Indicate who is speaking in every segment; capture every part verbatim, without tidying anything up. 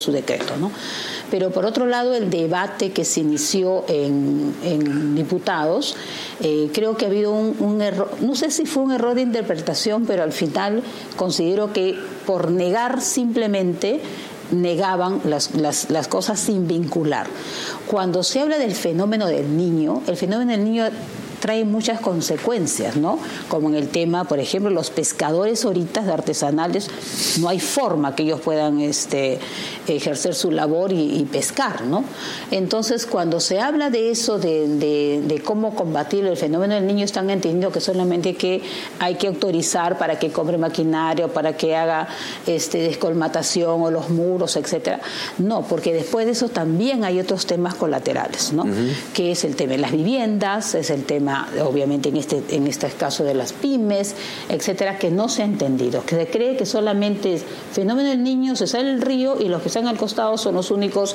Speaker 1: su decreto, ¿no? Pero por otro lado, el debate que se inició en, en diputados, eh, creo que ha habido un, un error, no sé si fue un error de interpretación, pero al final considero que por negar simplemente negaban las, las, las cosas sin vincular. Cuando se habla del fenómeno del niño, el fenómeno del niño trae muchas consecuencias, ¿no? Como en el tema, por ejemplo, los pescadores ahorita de artesanales, no hay forma que ellos puedan este, ejercer su labor y, y pescar, ¿no? Entonces, cuando se habla de eso, de, de, de cómo combatir el fenómeno del niño, están entendiendo que solamente que hay que autorizar para que compre maquinaria, para que haga este, descolmatación o los muros, etcétera. No, porque después de eso también hay otros temas colaterales, ¿no? Uh-huh. Que es el tema de las viviendas, es el tema obviamente en este en este caso de las pymes, etcétera, que no se ha entendido, que se cree que solamente es fenómeno del niño, se sale el río y los que están al costado son los únicos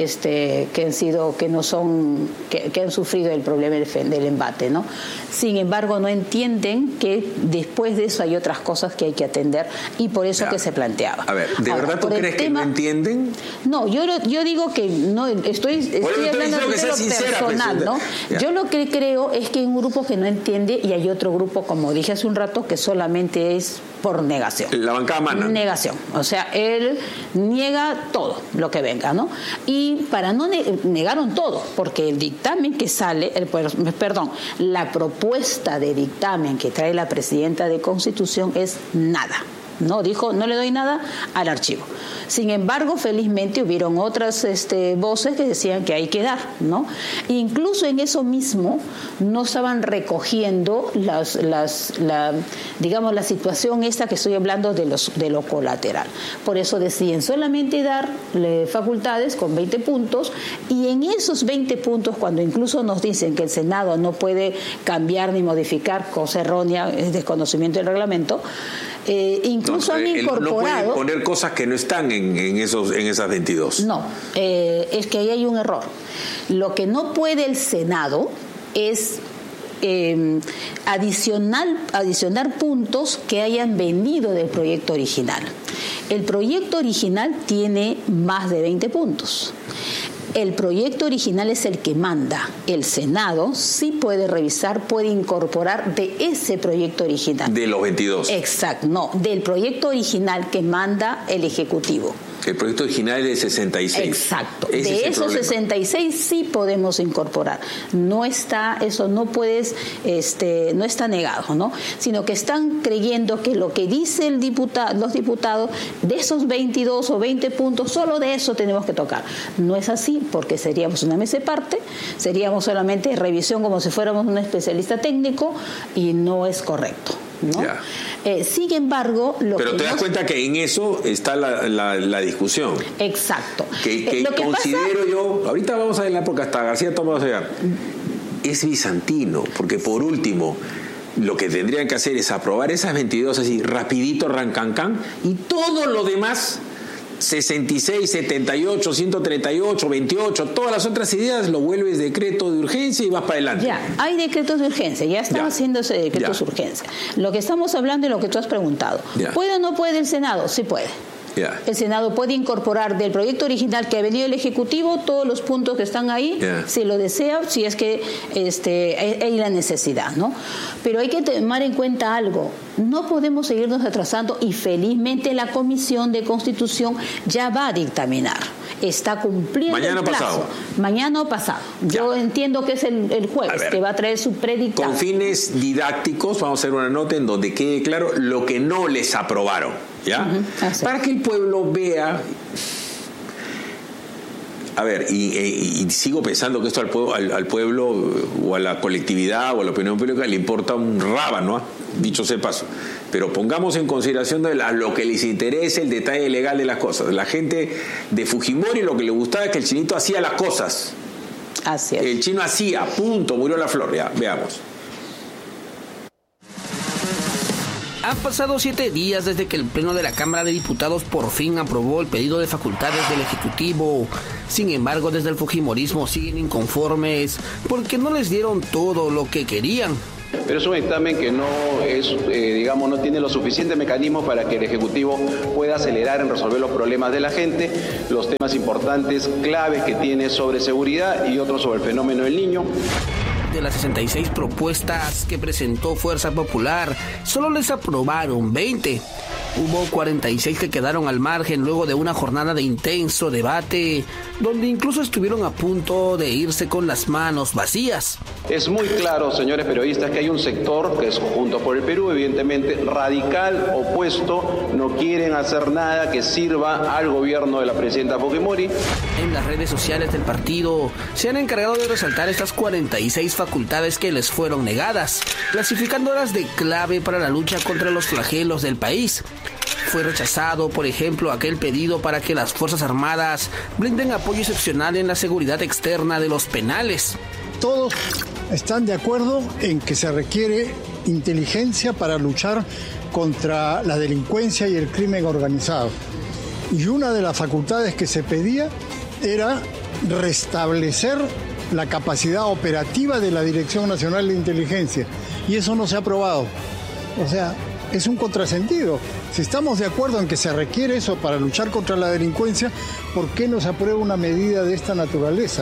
Speaker 1: este, que han sido, que no son, que, que han sufrido el problema del, del embate, ¿no? Sin embargo, no entienden que después de eso hay otras cosas que hay que atender y por eso ya. que se planteaba.
Speaker 2: A ver, ¿de
Speaker 1: Ahora,
Speaker 2: verdad tú crees tema, que no entienden?
Speaker 1: No, yo yo digo que no estoy, estoy bueno, hablando de lo personal, ¿no? Ya. Yo lo que creo es que hay un grupo que no entiende y hay otro grupo, como dije hace un rato, que solamente es por negación.
Speaker 2: La bancada mana.
Speaker 1: Negación. O sea, él niega todo lo que venga, ¿no? Y para no ne- negaron todo, porque el dictamen que sale, el, perdón, la propuesta de dictamen que trae la presidenta de Constitución es nada. No, dijo, no le doy nada al archivo. Sin embargo, felizmente hubieron otras este, voces que decían que hay que dar, ¿no? Incluso en eso mismo no estaban recogiendo las, las, la, digamos, la situación esta que estoy hablando de, los, de lo colateral. Por eso deciden solamente darle facultades con veinte puntos y en esos veinte puntos, cuando incluso nos dicen que el Senado no puede cambiar ni modificar, cosa errónea, es desconocimiento del reglamento, Eh, incluso no, han incorporado...
Speaker 2: No pueden poner cosas que no están en, en, esos, en esas veintidós.
Speaker 1: No, eh, es que ahí hay un error. Lo que no puede el Senado es eh, adicional, adicionar puntos que hayan venido del proyecto original. El proyecto original tiene más de veinte puntos. El proyecto original es el que manda. El Senado sí puede revisar, puede incorporar de ese proyecto original.
Speaker 2: De los veintidós.
Speaker 1: Exacto, no, del proyecto original que manda el Ejecutivo.
Speaker 2: El proyecto original es de sesenta y seis.
Speaker 1: Exacto. Ese de esos sesenta y seis sí podemos incorporar. No está, eso no puedes, este, no está negado, ¿no? Sino que están creyendo que lo que dice el diputado, los diputados, de esos veintidós o veinte puntos, solo de eso tenemos que tocar. No es así, porque seríamos una mesa de parte, seríamos solamente revisión como si fuéramos un especialista técnico y no es correcto, ¿no?
Speaker 2: Yeah.
Speaker 1: Eh, sin embargo, lo
Speaker 2: pero
Speaker 1: que
Speaker 2: te das
Speaker 1: no...
Speaker 2: cuenta que en eso está la, la, la discusión.
Speaker 1: Exacto.
Speaker 2: Que, que,
Speaker 1: eh, lo que
Speaker 2: considero
Speaker 1: pasa...
Speaker 2: yo, ahorita vamos a ver la época hasta García Tomás, es bizantino, porque por último lo que tendrían que hacer es aprobar esas veintidós así rapidito, rancancán, y todo lo demás sesenta y seis, setenta y ocho, ciento treinta y ocho, veintiocho, todas las otras ideas lo vuelves decreto de urgencia y vas para adelante.
Speaker 1: Ya, hay decretos de urgencia, ya están ya. haciéndose decretos ya. de urgencia. Lo que estamos hablando es lo que tú has preguntado. Ya. ¿Puede o no puede el Senado? Sí puede. Yeah. El Senado puede incorporar del proyecto original que ha venido el Ejecutivo todos los puntos que están ahí, yeah. si lo desea, si es que este, hay, hay la necesidad, ¿no? Pero hay que tomar en cuenta algo. No podemos seguirnos atrasando y felizmente la Comisión de Constitución ya va a dictaminar. Está cumpliendo
Speaker 2: Mañana
Speaker 1: el plazo.
Speaker 2: Pasado.
Speaker 1: Mañana o pasado. Ya. Yo entiendo que es el, el jueves ver, que va a traer su predictamen.
Speaker 2: Con fines didácticos vamos a hacer una nota en donde quede claro lo que no les aprobaron, ¿ya? Uh-huh. Para que el pueblo vea. A ver, y, y, y sigo pensando que esto al pueblo, al, al pueblo o a la colectividad o a la opinión pública le importa un rábano, ¿eh? Dicho sea paso. Pero pongamos en consideración de la, lo que les interesa, el detalle legal de las cosas. La gente de Fujimori lo que le gustaba es que el chinito hacía las cosas.
Speaker 1: Así es.
Speaker 2: El chino hacía, punto, murió la flor. Ya, veamos.
Speaker 3: Han pasado siete días desde que el Pleno de la Cámara de Diputados por fin aprobó el pedido de facultades del Ejecutivo. Sin embargo, desde el fujimorismo siguen inconformes porque no les dieron todo lo que querían.
Speaker 4: Pero es un dictamen que no es, eh, digamos, no tiene los suficientes mecanismos para que el Ejecutivo pueda acelerar en resolver los problemas de la gente, los temas importantes, claves que tiene sobre seguridad y otros sobre el fenómeno del niño.
Speaker 3: De las sesenta y seis propuestas que presentó Fuerza Popular, solo les aprobaron veinte. Hubo cuarenta y seis que quedaron al margen luego de una jornada de intenso debate, donde incluso estuvieron a punto de irse con las manos vacías.
Speaker 4: Es muy claro, señores periodistas, que hay un sector, que es Juntos por el Perú, evidentemente radical, opuesto, no quieren hacer nada que sirva al gobierno de la presidenta Fujimori.
Speaker 3: En las redes sociales del partido se han encargado de resaltar estas cuarenta y seis facultades que les fueron negadas, clasificándolas de clave para la lucha contra los flagelos del país. Fue rechazado, por ejemplo, aquel pedido para que las Fuerzas Armadas brinden apoyo excepcional en la seguridad externa de los penales.
Speaker 5: Todos están de acuerdo en que se requiere inteligencia para luchar contra la delincuencia y el crimen organizado. Y una de las facultades que se pedía era restablecer la capacidad operativa de la Dirección Nacional de Inteligencia. Y eso no se ha aprobado. O sea, es un contrasentido. Si estamos de acuerdo en que se requiere eso para luchar contra la delincuencia, ¿por qué no se aprueba una medida de esta naturaleza?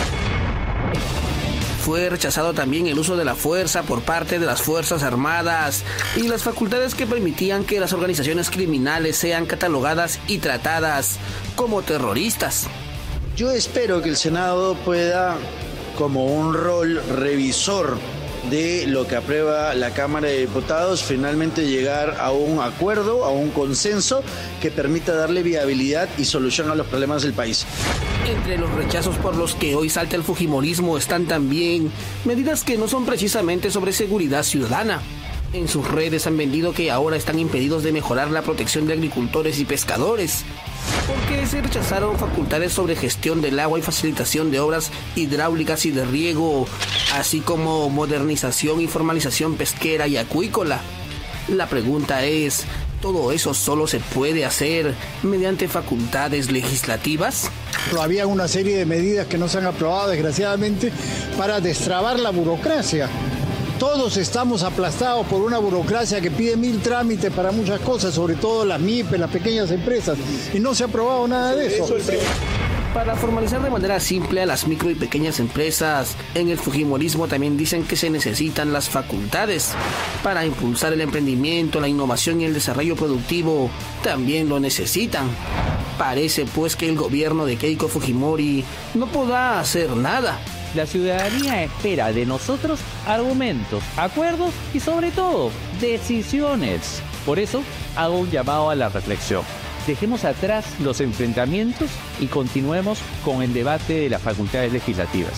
Speaker 3: Fue rechazado también el uso de la fuerza por parte de las Fuerzas Armadas y las facultades que permitían que las organizaciones criminales sean catalogadas y tratadas como terroristas.
Speaker 6: Yo espero que el Senado pueda, como un rol revisor de lo que aprueba la Cámara de Diputados, finalmente llegar a un acuerdo, a un consenso que permita darle viabilidad y solución a los problemas del país.
Speaker 3: Entre los rechazos por los que hoy salta el fujimorismo están también medidas que no son precisamente sobre seguridad ciudadana. En sus redes han vendido que ahora están impedidos de mejorar la protección de agricultores y pescadores, porque se rechazaron facultades sobre gestión del agua y facilitación de obras hidráulicas y de riego, así como modernización y formalización pesquera y acuícola. La pregunta es, ¿todo eso solo se puede hacer mediante facultades legislativas?
Speaker 5: Había una serie de medidas que no se han aprobado, desgraciadamente, para destrabar la burocracia. Todos estamos aplastados por una burocracia que pide mil trámites para muchas cosas, sobre todo las M I P E, las pequeñas empresas, y no se ha aprobado nada de eso.
Speaker 3: Para formalizar de manera simple a las micro y pequeñas empresas, en el fujimorismo también dicen que se necesitan las facultades. Para impulsar el emprendimiento, la innovación y el desarrollo productivo, también lo necesitan. Parece pues que el gobierno de Keiko Fujimori no podrá hacer nada.
Speaker 7: La ciudadanía espera de nosotros argumentos, acuerdos y sobre todo decisiones. Por eso hago un llamado a la reflexión. Dejemos atrás los enfrentamientos y continuemos con el debate de las facultades legislativas.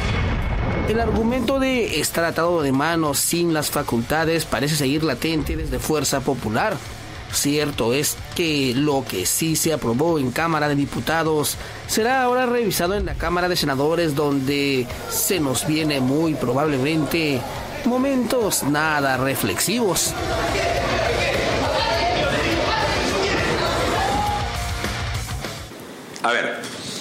Speaker 3: El argumento de estar atado de manos sin las facultades parece seguir latente desde Fuerza Popular. Cierto es que lo que sí se aprobó en Cámara de Diputados será ahora revisado en la Cámara de Senadores, donde se nos viene muy probablemente momentos nada reflexivos.
Speaker 2: A ver,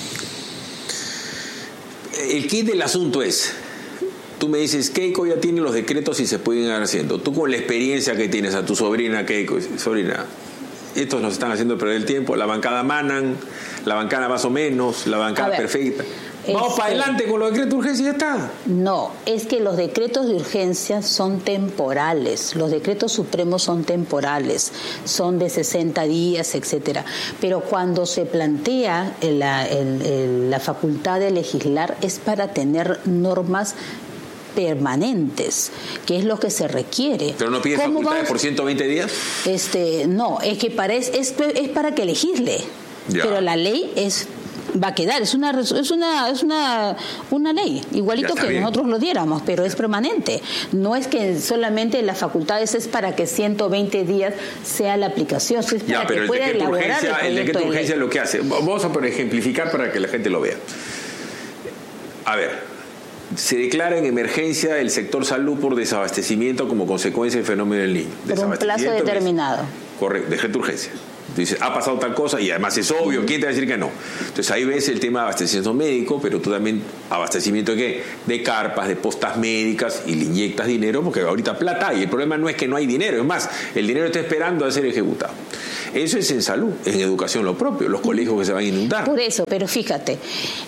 Speaker 2: el kit del asunto es, tú me dices, Keiko ya tiene los decretos y se pueden ir haciendo. Tú con la experiencia que tienes a tu sobrina Keiko, sobrina, estos nos están haciendo perder el tiempo, la bancada manan, la bancada más o menos, la bancada ver, perfecta. Vamos este, para adelante con los decretos de urgencia y ya está.
Speaker 1: No, es que los decretos de urgencia son temporales, los decretos supremos son temporales, son de sesenta días, etcétera. Pero cuando se plantea la, el, el, la facultad de legislar es para tener normas permanentes, que es lo que se requiere.
Speaker 2: ¿Pero no pide facultades por ciento veinte días?
Speaker 1: Este, no, es que para, es, es, es para que legisle, ya. Pero la ley es va a quedar, es una es una es una una ley, igualito que bien. Nosotros lo diéramos, pero es permanente. No es que solamente las facultades es para que ciento veinte días sea la aplicación, es para
Speaker 2: ya, pero
Speaker 1: que
Speaker 2: el
Speaker 1: pueda
Speaker 2: decreto
Speaker 1: elaborar
Speaker 2: urgencia, el, el decreto de urgencia es lo que hace. Vamos a por ejemplificar para que la gente lo vea. A ver, se declara en emergencia el sector salud por desabastecimiento como consecuencia del fenómeno del niño.
Speaker 1: Por un plazo determinado.
Speaker 2: Correcto, decreto de urgencia. Dices, ha pasado tal cosa y además es obvio, ¿quién te va a decir que no? Entonces ahí ves el tema de abastecimiento médico, pero tú también abastecimiento de qué? De carpas, de postas médicas, y le inyectas dinero porque ahorita plata hay. El problema no es que no hay dinero, es más, el dinero está esperando a ser ejecutado. Eso es en salud, en educación lo propio, los colegios que se van a inundar.
Speaker 1: Por eso, pero fíjate,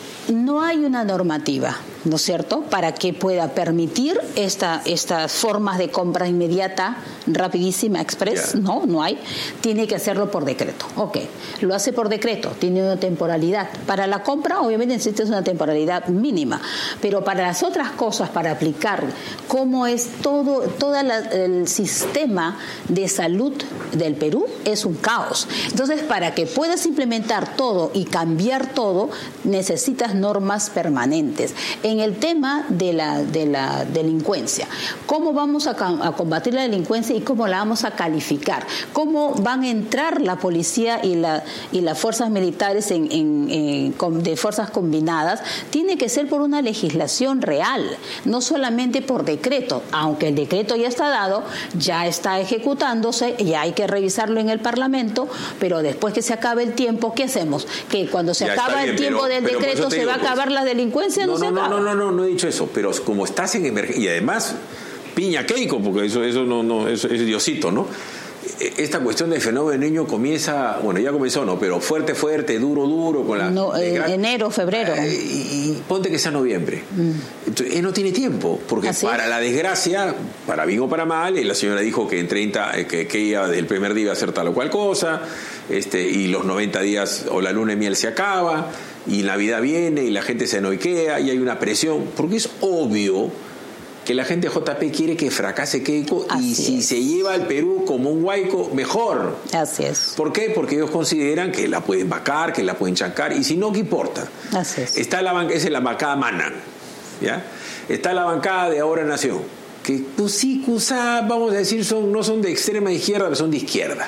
Speaker 1: no hay una normativa, ¿no es cierto?, para que pueda permitir esta, estas formas de compra inmediata, rapidísima, express. Yeah. No, no hay. Tiene que hacerlo por decreto. Ok, lo hace por decreto, tiene una temporalidad. Para la compra, obviamente necesitas una temporalidad mínima, pero para las otras cosas, para aplicar cómo es todo, todo el sistema de salud del Perú, es un caos. Entonces, para que puedas implementar todo y cambiar todo, necesitas normas permanentes. En el tema de la, de la delincuencia, ¿cómo vamos a, a combatir la delincuencia y cómo la vamos a calificar? ¿Cómo van a entrar la policía y, la, y las fuerzas militares en, en, en, de fuerzas combinadas? Tiene que ser por una legislación real, no solamente por decreto, aunque el decreto ya está dado, ya está ejecutándose, ya hay que revisarlo en el Parlamento, pero después que se acabe el tiempo, ¿qué hacemos? Que cuando se
Speaker 2: ya
Speaker 1: acaba
Speaker 2: bien,
Speaker 1: el tiempo
Speaker 2: pero,
Speaker 1: del
Speaker 2: pero
Speaker 1: decreto se
Speaker 2: digo,
Speaker 1: va a acabar pues, la delincuencia, no, no se
Speaker 2: no,
Speaker 1: acaba.
Speaker 2: No, no, no, no he dicho eso, pero como estás en emergencia, y además, piña Keiko, porque eso, eso no, no, eso es Diosito, ¿no? Esta cuestión del fenómeno niño comienza, bueno, ya comenzó, ¿no? Pero fuerte, fuerte, duro, duro, con la...
Speaker 1: No, eh, gran... Enero, febrero.
Speaker 2: Eh, y, y ponte que sea noviembre. Mm. Entonces, él no tiene tiempo, porque ¿así? Para la desgracia, para bien o para mal, la señora dijo que en treinta, que, que ella del primer día iba a hacer tal o cual cosa, este, y los noventa días o la luna de miel se acaba, y Navidad viene, y la gente se noiquea, y hay una presión, porque es obvio que la gente de J P quiere que fracase Keiko. Así y si es. Se lleva al Perú como un huaico, mejor.
Speaker 1: Así es.
Speaker 2: ¿Por qué? Porque ellos consideran que la pueden vacar, que la pueden chancar, y si no, ¿qué importa?
Speaker 1: Así es.
Speaker 2: Está la banca, esa es la bancada Mana, ¿ya? Está la bancada de Ahora Nación, que pues sí, quizá, vamos a decir, son, no son de extrema izquierda, pero son de izquierda.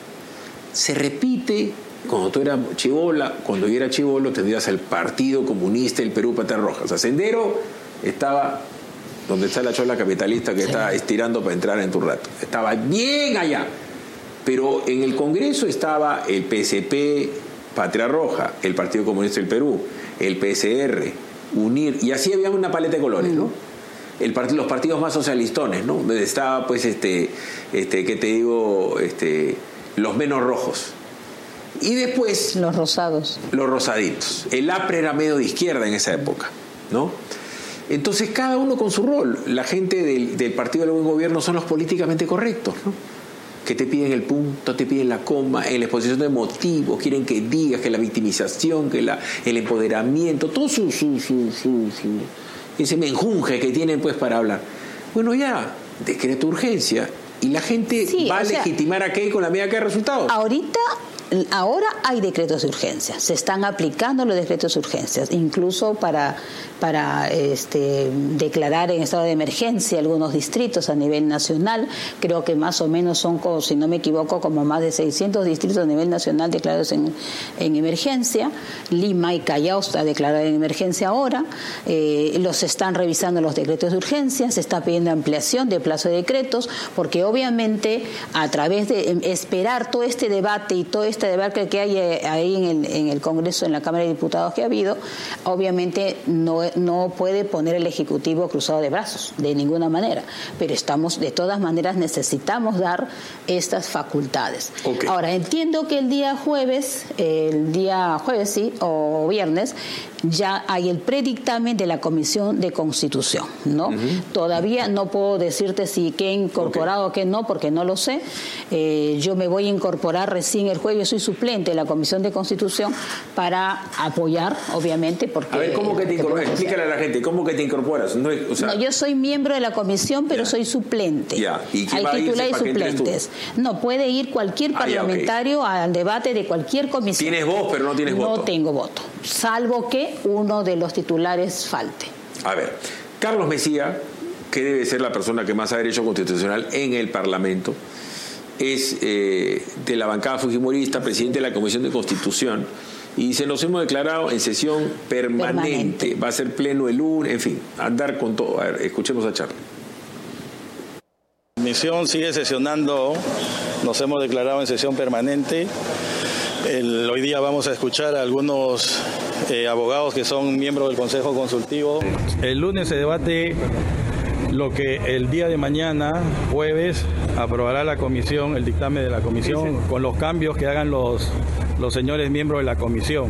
Speaker 2: Se repite cuando tú eras chibola, cuando yo era chibolo, tendrías al Partido Comunista del Perú, Patas Rojas. O sea, Sendero estaba donde está la chola capitalista que sí. Está estirando para entrar en tu rato. Estaba bien allá. Pero en el Congreso estaba el P S P, Patria Roja, el Partido Comunista del Perú, el P S R, UNIR, y así había una paleta de colores, ¿no? El part- los partidos más socialistones, ¿no? Donde estaba, pues, este, este, ¿qué te digo? Este, los menos rojos. Y después...
Speaker 1: Los rosados.
Speaker 2: Los rosaditos. El A P R E era medio de izquierda en esa época, ¿no? Entonces, cada uno con su rol. La gente del, del Partido del Buen Gobierno son los políticamente correctos, ¿no? Que te piden el punto, te piden la coma, en la exposición de motivos, quieren que digas que la victimización, que la, el empoderamiento, todo su, su, su, su, su ese menjunje que tienen, pues, para hablar. Bueno, ya, decreto urgencia y la gente sí, va a sea, legitimar a Keiko con la medida que hay resultados.
Speaker 1: Ahorita... Ahora hay decretos de urgencia, se están aplicando los decretos de urgencia, incluso para, para este, declarar en estado de emergencia algunos distritos a nivel nacional. Creo que más o menos son, si no me equivoco, como más de seiscientos distritos a nivel nacional declarados en, en emergencia. Lima y Callao está declarado en emergencia ahora. Eh, los están revisando los decretos de urgencia, se está pidiendo ampliación de plazo de decretos, porque obviamente a través de esperar todo este debate y todo este este debate que hay ahí en el, en el Congreso, en la Cámara de Diputados que ha habido, obviamente no, no puede poner el Ejecutivo cruzado de brazos, de ninguna manera, pero estamos, de todas maneras necesitamos dar estas facultades. Okay. Ahora, entiendo que el día jueves, el día jueves sí, o viernes, ya hay el predictamen de la Comisión de Constitución, ¿no? Uh-huh. Todavía no puedo decirte si qué incorporado o okay. qué no, porque no lo sé. Eh, yo me voy a incorporar recién el jueves, soy suplente de la Comisión de Constitución para apoyar, obviamente, porque...
Speaker 2: A ver, ¿cómo que te incorporas? Explícale a la gente, ¿cómo que te incorporas? No, es, o sea...
Speaker 1: no, yo soy miembro de la comisión, pero ya. soy suplente.
Speaker 2: Ya. ¿Y quién
Speaker 1: hay
Speaker 2: va a
Speaker 1: titulares
Speaker 2: y
Speaker 1: suplentes. No, puede ir cualquier ah, parlamentario ya, okay. al debate de cualquier comisión.
Speaker 2: Tienes voz, pero no tienes
Speaker 1: no
Speaker 2: voto.
Speaker 1: No tengo voto, salvo que uno de los titulares falte.
Speaker 2: A ver, Carlos Mejía, que debe ser la persona que más ha derecho constitucional en el Parlamento, es eh, de la bancada fujimorista, presidente de la Comisión de Constitución, y se nos hemos declarado en sesión permanente. permanente. Va a ser pleno el lunes, en fin, andar con todo. A ver, escuchemos a Charlie.
Speaker 8: comisión sigue sesionando, nos hemos declarado en sesión permanente. El, hoy día vamos a escuchar a algunos eh, abogados que son miembros del Consejo Consultivo. El lunes se debate lo que el día de mañana, jueves, aprobará la comisión, el dictamen de la comisión, con los cambios que hagan los, los señores miembros de la comisión.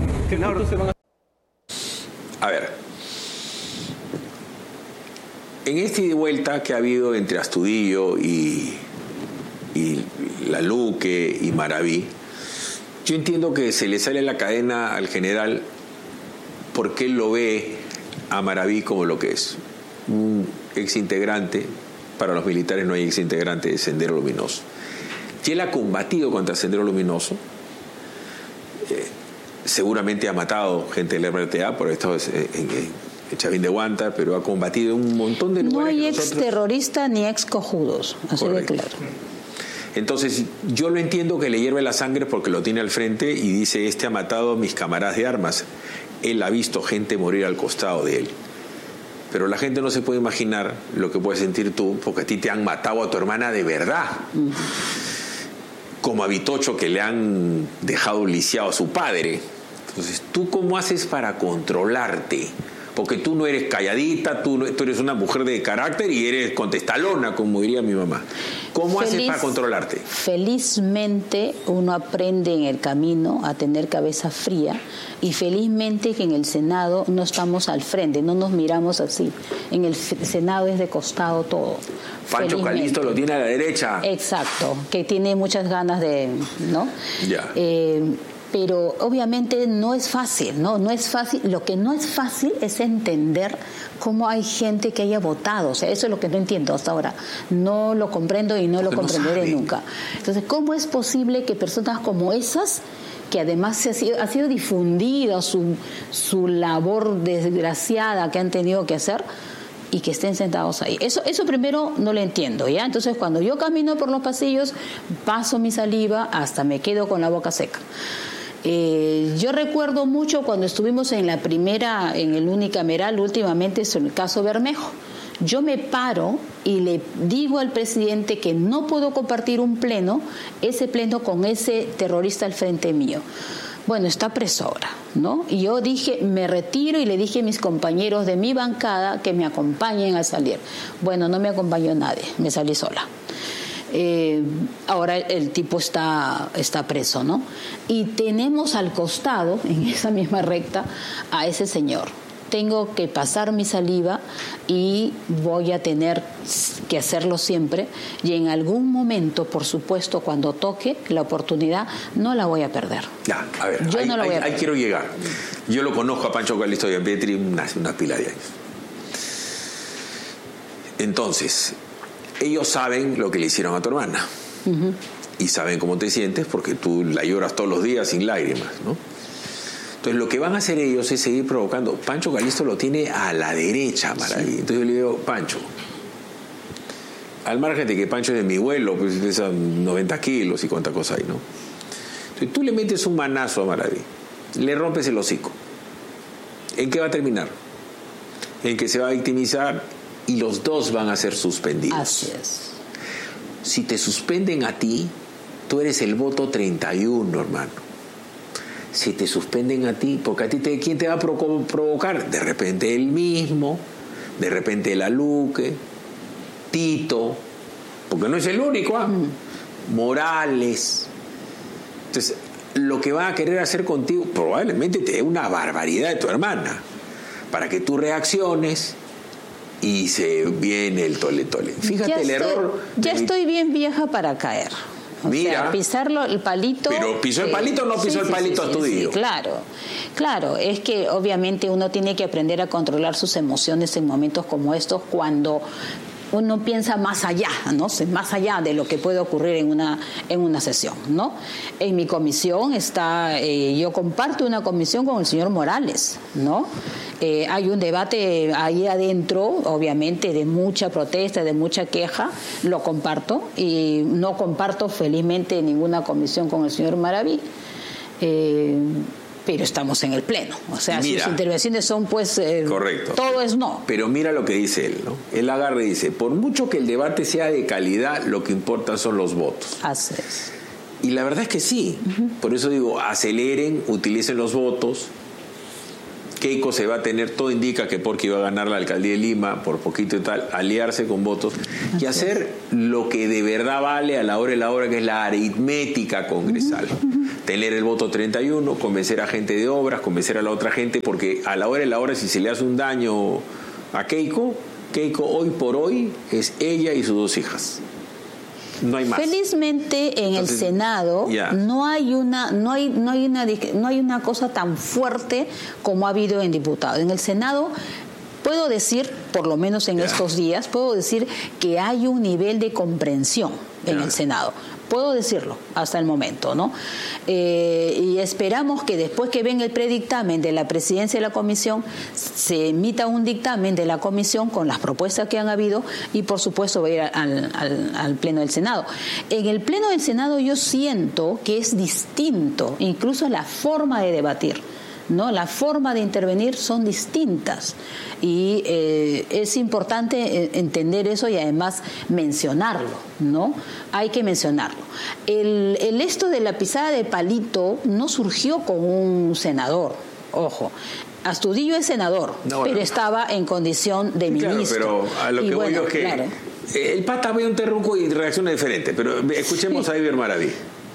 Speaker 2: A ver, en este ida y vuelta que ha habido entre Astudillo y, y La Luque y Maraví, yo entiendo que se le sale la cadena al general porque él lo ve a Maraví como lo que es, un exintegrante. Para los militares no hay exintegrante de Sendero Luminoso. Y él ha combatido contra Sendero Luminoso, eh, seguramente ha matado gente del R T A, por esto es en, en, en Chavín de Huántar, pero ha combatido en un montón de lugares.
Speaker 1: No hay
Speaker 2: nosotros...
Speaker 1: ex terrorista ni ex cojudos, así de claro.
Speaker 2: Entonces, yo lo entiendo que le hierve la sangre porque lo tiene al frente y dice, este ha matado a mis camaradas de armas. Él ha visto gente morir al costado de él. Pero la gente no se puede imaginar lo que puedes sentir tú, porque a ti te han matado a tu hermana de verdad. Uh-huh. Como a Vitocho, que le han dejado lisiado a su padre. Entonces, ¿tú cómo haces para controlarte? Porque tú no eres calladita, tú, no, tú eres una mujer de carácter y eres contestalona, como diría mi mamá. ¿Cómo Feliz, haces para controlarte?
Speaker 1: Felizmente uno aprende en el camino a tener cabeza fría, y felizmente que en el Senado no estamos al frente, no nos miramos así. En el Senado es de costado todo.
Speaker 2: Pancho Calisto lo tiene a la derecha.
Speaker 1: Exacto, que tiene muchas ganas de... ¿no?
Speaker 2: Ya.
Speaker 1: Eh, pero obviamente no es fácil, ¿no? No es fácil. Lo que no es fácil es entender cómo hay gente que haya votado. O sea, eso es lo que no entiendo hasta ahora. No lo comprendo y no lo comprenderé nunca. Entonces, ¿cómo es posible que personas como esas, que además se ha sido, ha sido difundida su, su labor desgraciada que han tenido que hacer, y que estén sentados ahí? Eso, eso primero no lo entiendo, ¿ya? Entonces, cuando yo camino por los pasillos, paso mi saliva, hasta me quedo con la boca seca. Eh, yo recuerdo mucho cuando estuvimos en la primera, en el unicameral, últimamente es el caso Bermejo. Yo me paro y le digo al presidente que no puedo compartir un pleno, ese pleno con ese terrorista al frente mío. Bueno, está preso ahora, ¿no? Y yo dije, me retiro, y le dije a mis compañeros de mi bancada que me acompañen a salir. Bueno, no me acompañó nadie, me salí sola. Eh, ahora el tipo está, está preso, ¿no? Y tenemos al costado, en esa misma recta, a ese señor. Tengo que pasar mi saliva y voy a tener que hacerlo siempre, y en algún momento, por supuesto, cuando toque la oportunidad, no la voy a perder.
Speaker 2: Ya, a ver,
Speaker 1: Yo
Speaker 2: ahí,
Speaker 1: no la voy
Speaker 2: ahí,
Speaker 1: a perder.
Speaker 2: ahí quiero llegar. Yo lo conozco a Pancho Calisto y a Petri una, una pila de años. Entonces, ellos saben lo que le hicieron a tu hermana. Uh-huh. Y saben cómo te sientes porque tú la lloras todos los días sin lágrimas, ¿no? Entonces, lo que van a hacer ellos es seguir provocando. Pancho Calisto lo tiene a la derecha, Maraví. Sí. Entonces yo le digo, Pancho, al margen de que Pancho es de mi vuelo, pues pesa noventa kilos y cuánta cosa hay, ¿no? Entonces tú le metes un manazo a Maraví, le rompes el hocico. ¿En qué va a terminar? En que se va a victimizar y los dos van a ser suspendidos.
Speaker 1: Así es.
Speaker 2: Si te suspenden a ti, tú eres el voto treinta y uno, hermano. Si te suspenden a ti, porque a ti te, ¿quién te va a provocar? De repente él mismo, de repente La Luque, Tito, porque no es el único, ¿ah? Morales. Entonces, lo que va a querer hacer contigo probablemente te dé una barbaridad de tu hermana, para que tú reacciones y se viene el tole tole. Fíjate ya el
Speaker 1: estoy,
Speaker 2: error.
Speaker 1: Ya de... estoy bien vieja para caer. O
Speaker 2: Mira,
Speaker 1: sea, pisarlo, el palito.
Speaker 2: Pero pisó el palito o no pisó
Speaker 1: sí,
Speaker 2: el
Speaker 1: sí,
Speaker 2: palito
Speaker 1: sí,
Speaker 2: a tu
Speaker 1: sí,
Speaker 2: día.
Speaker 1: Sí, claro, claro. Es que obviamente uno tiene que aprender a controlar sus emociones en momentos como estos, cuando uno piensa más allá, ¿no? Más allá de lo que puede ocurrir en una en una sesión, ¿no? En mi comisión está, eh, yo comparto una comisión con el señor Morales, ¿no? Eh, hay un debate ahí adentro, obviamente, de mucha protesta, de mucha queja, lo comparto, y no comparto felizmente ninguna comisión con el señor Maraví. Eh, pero estamos en el Pleno. O sea,
Speaker 2: Mira,
Speaker 1: sus intervenciones son, pues, eh,
Speaker 2: correcto.
Speaker 1: Todo es no.
Speaker 2: Pero mira lo que dice él, ¿no? Él agarra y dice, por mucho que el debate sea de calidad, lo que importa son los votos.
Speaker 1: Así es.
Speaker 2: Y la verdad es que sí. Uh-huh. Por eso digo, aceleren, utilicen los votos. Keiko se va a tener, todo indica que porque iba a ganar la alcaldía de Lima, por poquito y tal, aliarse con votos y hacer lo que de verdad vale a la hora y la hora, que es la aritmética congresal. Uh-huh. Tener el voto treinta y uno, convencer a gente de obras, convencer a la otra gente, porque a la hora y la hora, si se le hace un daño a Keiko, Keiko hoy por hoy es ella y sus dos hijas. No hay más.
Speaker 1: Felizmente en Entonces, el Senado yeah. no hay una no hay no hay una no hay una cosa tan fuerte como ha habido en diputados. En el Senado puedo decir, por lo menos en yeah. estos días, puedo decir que hay un nivel de comprensión en yeah. el Senado. Puedo decirlo hasta el momento, ¿no? Eh, y esperamos que después que venga el predictamen de la presidencia de la comisión, se emita un dictamen de la comisión con las propuestas que han habido y, por supuesto, va a ir al, al, al Pleno del Senado. En el Pleno del Senado yo siento que es distinto, incluso la forma de debatir, ¿no? La forma de intervenir son distintas y eh, es importante entender eso y además mencionarlo, ¿no? Hay que mencionarlo. El, el esto de la pisada de palito no surgió con un senador, ojo. Astudillo es senador, no, bueno. pero estaba en condición de
Speaker 2: claro,
Speaker 1: ministro.
Speaker 2: Pero a lo que y voy bueno, yo es que claro. el pata ve un terruco y reacciona diferente, pero escuchemos sí. a Iber Maraví.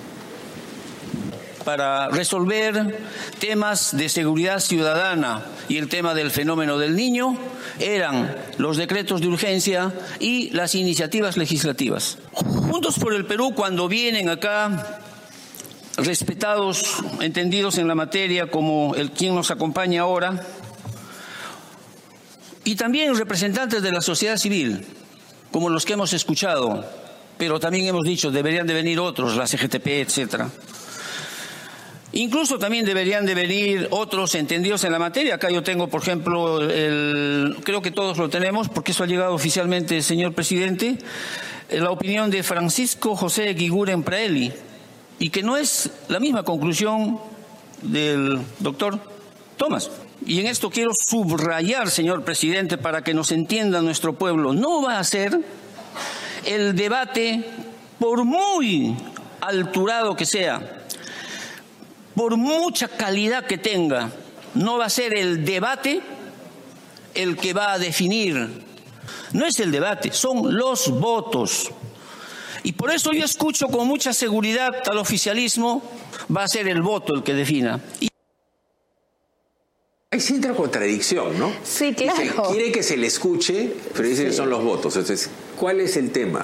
Speaker 9: Para resolver temas de seguridad ciudadana y el tema del fenómeno del niño eran los decretos de urgencia y las iniciativas legislativas. Juntos por el Perú, cuando vienen acá respetados, entendidos en la materia como el quien nos acompaña ahora, y también representantes de la sociedad civil, como los que hemos escuchado, pero también hemos dicho deberían de venir otros, la C G T P, etcétera. Incluso también deberían de venir otros entendidos en la materia. Acá yo tengo, por ejemplo, el, creo que todos lo tenemos, porque eso ha llegado oficialmente, señor presidente, la opinión de Francisco José Guiguren Praeli, y que no es la misma conclusión del doctor Tomás. Y en esto quiero subrayar, señor presidente, para que nos entienda nuestro pueblo, no va a ser el debate, por muy alturado que sea, por mucha calidad que tenga, no va a ser el debate el que va a definir. No es el debate, son los votos. Y por eso yo escucho con mucha seguridad al oficialismo, va a ser el voto el que defina. Y
Speaker 2: hay cierta contradicción, ¿no?
Speaker 1: Sí, claro.
Speaker 2: Dice, quiere que se le escuche, pero dice sí. que son los votos. Entonces, ¿cuál es el tema?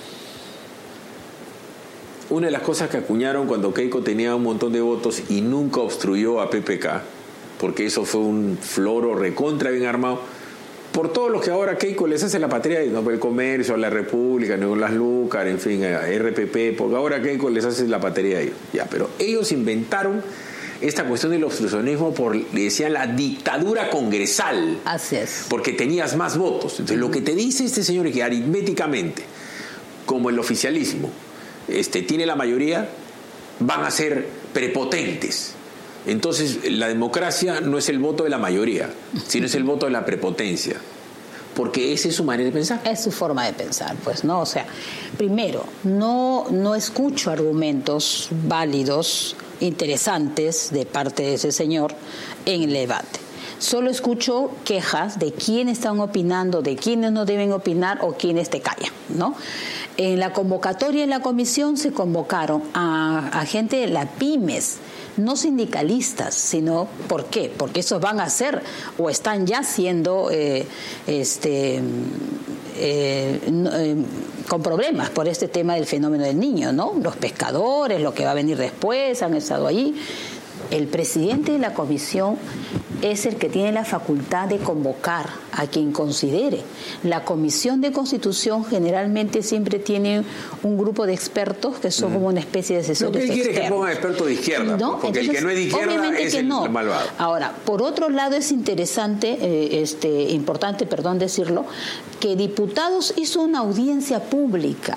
Speaker 2: Una de las cosas que acuñaron cuando Keiko tenía un montón de votos y nunca obstruyó a P P K, porque eso fue un floro recontra bien armado, por todos los que ahora Keiko les hace la patria, ¿no? El comercio, a la República, ¿no? Las Lúcar, en fin, a R P P, porque ahora Keiko les hace la patria a ellos. Ya, pero ellos inventaron esta cuestión del obstruccionismo por, le decían, la dictadura congresal.
Speaker 1: Así es.
Speaker 2: Porque tenías más votos. Entonces, lo que te dice este señor es que aritméticamente, como el oficialismo Este, tiene la mayoría, van a ser prepotentes. Entonces la democracia no es el voto de la mayoría, sino es el voto de la prepotencia, porque esa es su manera de pensar.
Speaker 1: Es su forma de pensar, pues, ¿no? O sea, primero, no, no escucho argumentos válidos, interesantes de parte de ese señor en el debate. Solo escucho quejas de quiénes están opinando, de quiénes no deben opinar o quiénes te callan, ¿no? En la convocatoria en la comisión se convocaron a, a gente de la pymes, no sindicalistas, sino ¿por qué? Porque esos van a ser o están ya siendo eh, este, eh, eh, con problemas por este tema del fenómeno del niño, ¿no? Los pescadores, lo que va a venir después, han estado allí. El presidente de la comisión es el que tiene la facultad de convocar a quien considere. La Comisión de Constitución generalmente siempre tiene un grupo de expertos que son mm. como una especie de asesores externos.
Speaker 2: ¿Qué quiere que ponga experto de izquierda?
Speaker 1: ¿No?
Speaker 2: Porque entonces, el que no es de izquierda es el no. malvado.
Speaker 1: Ahora, por otro lado es interesante, eh, este, importante, perdón decirlo, que Diputados hizo una audiencia pública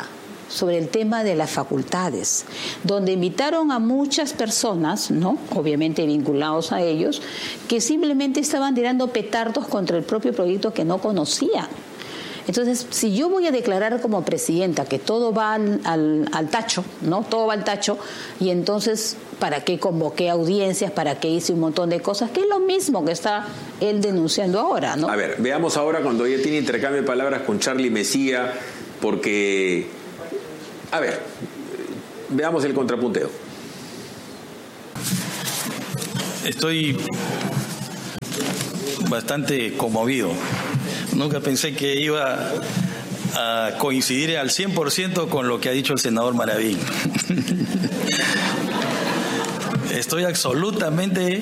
Speaker 1: sobre el tema de las facultades, donde invitaron a muchas personas, ¿no?, obviamente vinculados a ellos, que simplemente estaban tirando petardos contra el propio proyecto que no conocían. Entonces, si yo voy a declarar como presidenta que todo va al, al, al tacho, ¿no? Todo va al tacho, y entonces, ¿para qué convoqué audiencias? ¿Para qué hice un montón de cosas? Que es lo mismo que está él denunciando ahora, ¿no?
Speaker 2: A ver, veamos ahora cuando ella tiene intercambio de palabras con Charlie Mesía, porque... A ver, veamos el contrapunteo.
Speaker 8: Estoy bastante conmovido. Nunca pensé que iba a coincidir al cien por ciento con lo que ha dicho el senador Maraví. Estoy absolutamente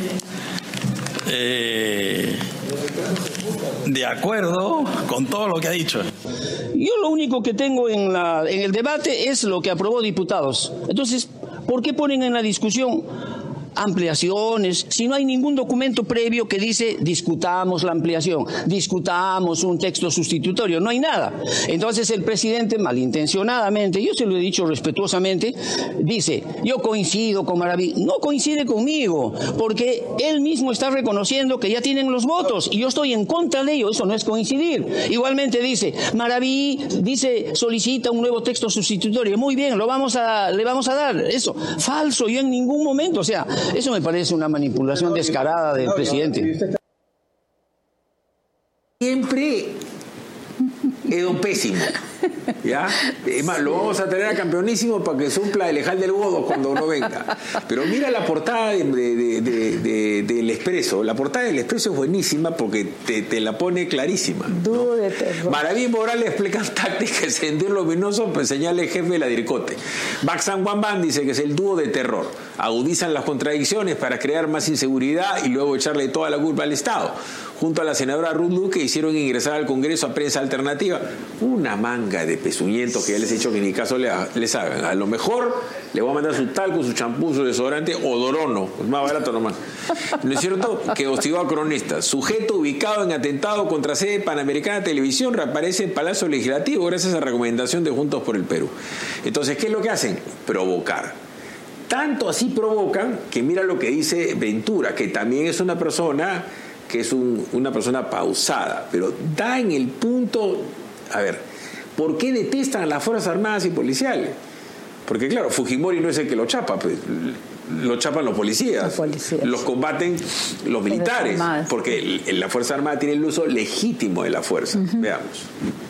Speaker 8: eh, de acuerdo con todo lo que ha dicho.
Speaker 9: Yo lo único que tengo en, la, en el debate es lo que aprobó diputados. Entonces, ¿por qué ponen en la discusión ampliaciones si no hay ningún documento previo que dice discutamos la ampliación, discutamos un texto sustitutorio? No hay nada. Entonces el presidente malintencionadamente, yo se lo he dicho respetuosamente, dice, yo coincido con Maraví. No coincide conmigo, porque él mismo está reconociendo que ya tienen los votos y yo estoy en contra de ello. Eso no es coincidir. Igualmente dice, Maraví dice, solicita un nuevo texto sustitutorio. Muy bien, lo vamos a, le vamos a dar. Eso, falso, yo en ningún momento, o sea, eso me parece una manipulación descarada del presidente.
Speaker 2: Siempre es un pésimo, ¿ya? Es más, lo vamos a tener a campeonísimo para que supla el Ejal del Godo cuando no venga. Pero mira la portada de, de, de, de, del Expreso. La portada del Expreso es buenísima porque te, te la pone clarísima, ¿no?
Speaker 1: Dúo de terror.
Speaker 2: Maraví y Morales explican tácticas, encendió luminoso, pues señala el jefe de la DIRCOTE. Baxan Wamban dice que es el dúo de terror. Agudizan las contradicciones para crear más inseguridad y luego echarle toda la culpa al Estado. Junto a la senadora Ruth Luque hicieron ingresar al Congreso a Prensa Alternativa. Una manga de pezuñentos que ya les he dicho que ni caso les hagan. A lo mejor le voy a mandar su talco, su champú, su desodorante Odorono, es más barato nomás. ¿No es cierto? Que hostigó a cronistas. Sujeto ubicado en atentado contra sede Panamericana de Televisión reaparece en Palacio Legislativo gracias a recomendación de Juntos por el Perú. Entonces, ¿qué es lo que hacen? Provocar. Tanto así provocan que mira lo que dice Ventura, que también es una persona... que es un, una persona pausada, pero da en el punto, a ver, ¿por qué detestan a las Fuerzas Armadas y Policiales? Porque claro, Fujimori no es el que lo chapa, pues, lo chapan los policías, los policías, los combaten los militares, porque el, la Fuerza Armada tiene el uso legítimo de la fuerza. Uh-huh. Veamos.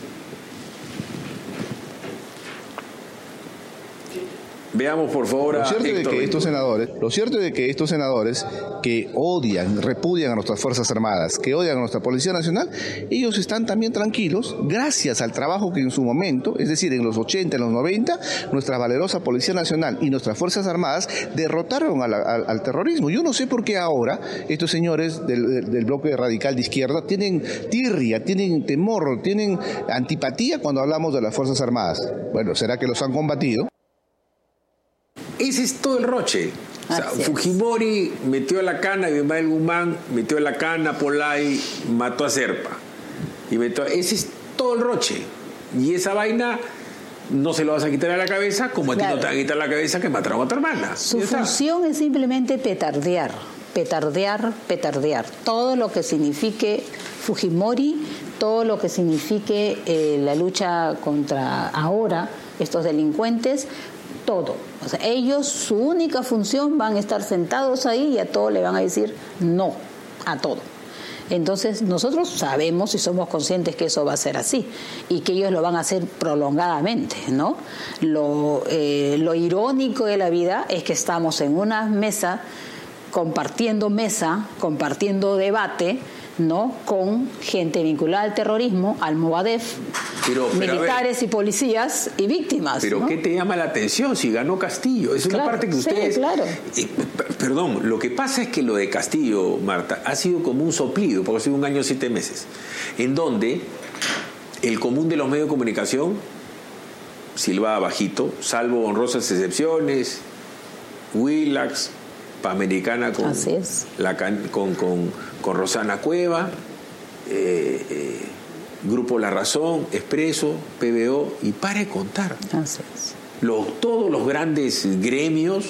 Speaker 2: Veamos, por favor, a
Speaker 10: lo cierto
Speaker 2: Héctor
Speaker 10: de que estos senadores, lo cierto es de que estos senadores que odian, repudian a nuestras Fuerzas Armadas, que odian a nuestra Policía Nacional, ellos están también tranquilos gracias al trabajo que en su momento, es decir, en los ochenta, en los noventa, nuestra valerosa Policía Nacional y nuestras Fuerzas Armadas derrotaron a la, al, al terrorismo. Yo no sé por qué ahora estos señores del, del bloque radical de izquierda tienen tirria, tienen temor, tienen antipatía cuando hablamos de las Fuerzas Armadas. Bueno, ¿será que los han combatido?
Speaker 2: Ese es todo el roche. O sea, Fujimori metió a la cana a Ismael Guzmán, metió a la cana a Polay, mató a Serpa. Y metió, ese es todo el roche. Y esa vaina no se lo vas a quitar a la cabeza como a claro. ti no te van a quitar a la cabeza que mataron a tu hermana.
Speaker 1: Su función es simplemente petardear, petardear, petardear. Todo lo que signifique Fujimori, todo lo que signifique eh, la lucha contra ahora estos delincuentes, todo. O sea, ellos, su única función, van a estar sentados ahí y a todo le van a decir no, a todo. Entonces, nosotros sabemos y somos conscientes que eso va a ser así y que ellos lo van a hacer prolongadamente, ¿no? Lo, eh, lo irónico de la vida es que estamos en una mesa, compartiendo mesa, compartiendo debate, ¿no?, con gente vinculada al terrorismo, al Movadef, pero, pero militares ver, y policías y víctimas.
Speaker 2: Pero ¿no? ¿Qué te llama la atención si ganó Castillo? Es
Speaker 1: claro,
Speaker 2: una parte que ustedes...
Speaker 1: Sí, claro.
Speaker 2: Eh, perdón, lo que pasa es que lo de Castillo, Marta, ha sido como un soplido, porque ha sido un año siete meses, en donde el común de los medios de comunicación silbaba bajito, salvo honrosas excepciones, Willax, Panamericana con, la, con, con, con Rosana Cueva, eh, eh, Grupo La Razón, Expreso, P B O, y para de contar.
Speaker 1: Así es.
Speaker 2: Los, todos los grandes gremios,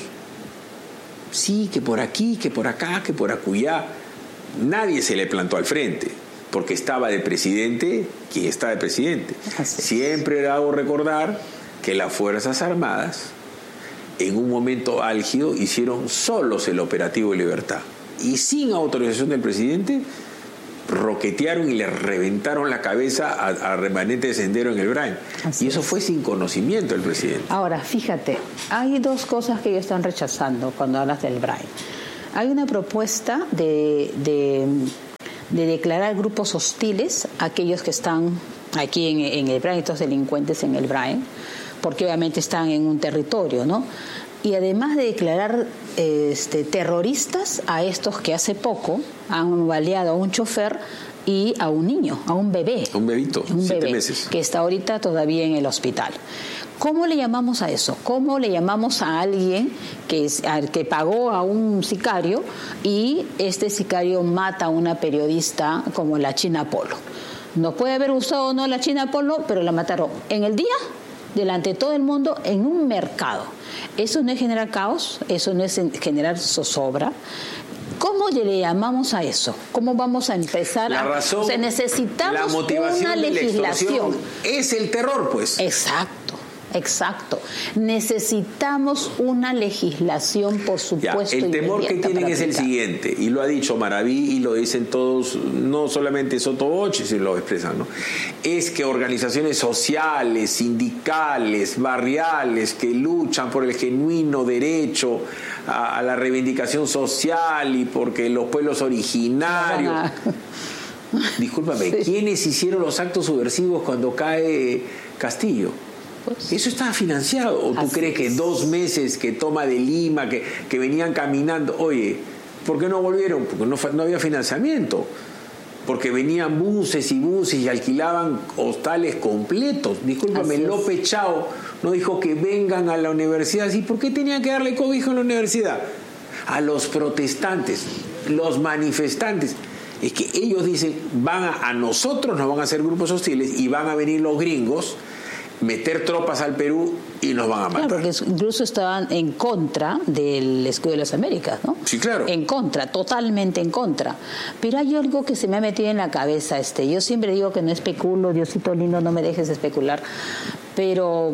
Speaker 2: sí, que por aquí, que por acá, que por acullá, nadie se le plantó al frente, porque estaba de presidente quien está de presidente.
Speaker 1: Así es.
Speaker 2: Siempre hago recordar que las Fuerzas Armadas, en un momento álgido, hicieron solos el operativo Libertad, y sin autorización del presidente, roquetearon y le reventaron la cabeza a, a remanente de Sendero en el Brain. Así y eso es. Fue sin conocimiento del presidente.
Speaker 1: Ahora, fíjate, hay dos cosas que ellos están rechazando cuando hablas del Brain. Hay una propuesta de, de, de declarar grupos hostiles a aquellos que están aquí en, en el Brain, estos delincuentes en el Brain, porque obviamente están en un territorio, ¿no? Y además de declarar este, terroristas a estos que hace poco han baleado a un chofer y a un niño, a un bebé.
Speaker 2: Un bebito,
Speaker 1: un
Speaker 2: siete
Speaker 1: bebé,
Speaker 2: meses.
Speaker 1: Que está ahorita todavía en el hospital. ¿Cómo le llamamos a eso? ¿Cómo le llamamos a alguien que, es, a, que pagó a un sicario y este sicario mata a una periodista como la China Polo? No puede haber usado o no la China Polo, pero la mataron en el día, delante de todo el mundo, en un mercado. Eso no es generar caos, eso no es generar zozobra. ¿Cómo le llamamos a eso? ¿Cómo vamos a empezar
Speaker 2: la
Speaker 1: a...?
Speaker 2: razón,
Speaker 1: o sea, necesitamos
Speaker 2: la motivación
Speaker 1: una legislación.
Speaker 2: De la es el terror, pues.
Speaker 1: Exacto. Exacto. Necesitamos una legislación, por supuesto.
Speaker 2: Ya, el temor que tienen es el siguiente, y lo ha dicho Maraví y lo dicen todos, no solamente Sotoboche, sino lo expresan, ¿no? Es que organizaciones sociales, sindicales, barriales, que luchan por el genuino derecho a, a la reivindicación social y porque los pueblos originarios...
Speaker 1: Ah.
Speaker 2: Discúlpame,
Speaker 1: Sí.
Speaker 2: ¿quiénes hicieron los actos subversivos cuando cae Castillo? Eso estaba financiado. ¿O tú
Speaker 1: Así
Speaker 2: crees que
Speaker 1: es.
Speaker 2: dos meses que toma de Lima, que, que venían caminando? Oye, ¿por qué no volvieron? Porque no, no había financiamiento. Porque venían buses y buses y alquilaban hostales completos. Discúlpame, López Chao no dijo que vengan a la universidad. ¿Y por qué tenían que darle cobijo en la universidad? A los protestantes, los manifestantes. Es que ellos dicen, van a, a nosotros nos van a hacer grupos hostiles y van a venir los gringos, meter tropas al Perú y nos van a matar.
Speaker 1: Claro, porque incluso estaban en contra del escudo de las Américas, ¿no?
Speaker 2: Sí, claro.
Speaker 1: En contra, totalmente en contra. Pero hay algo que se me ha metido en la cabeza. Este, yo siempre digo que no especulo, Diosito lindo, no me dejes especular, pero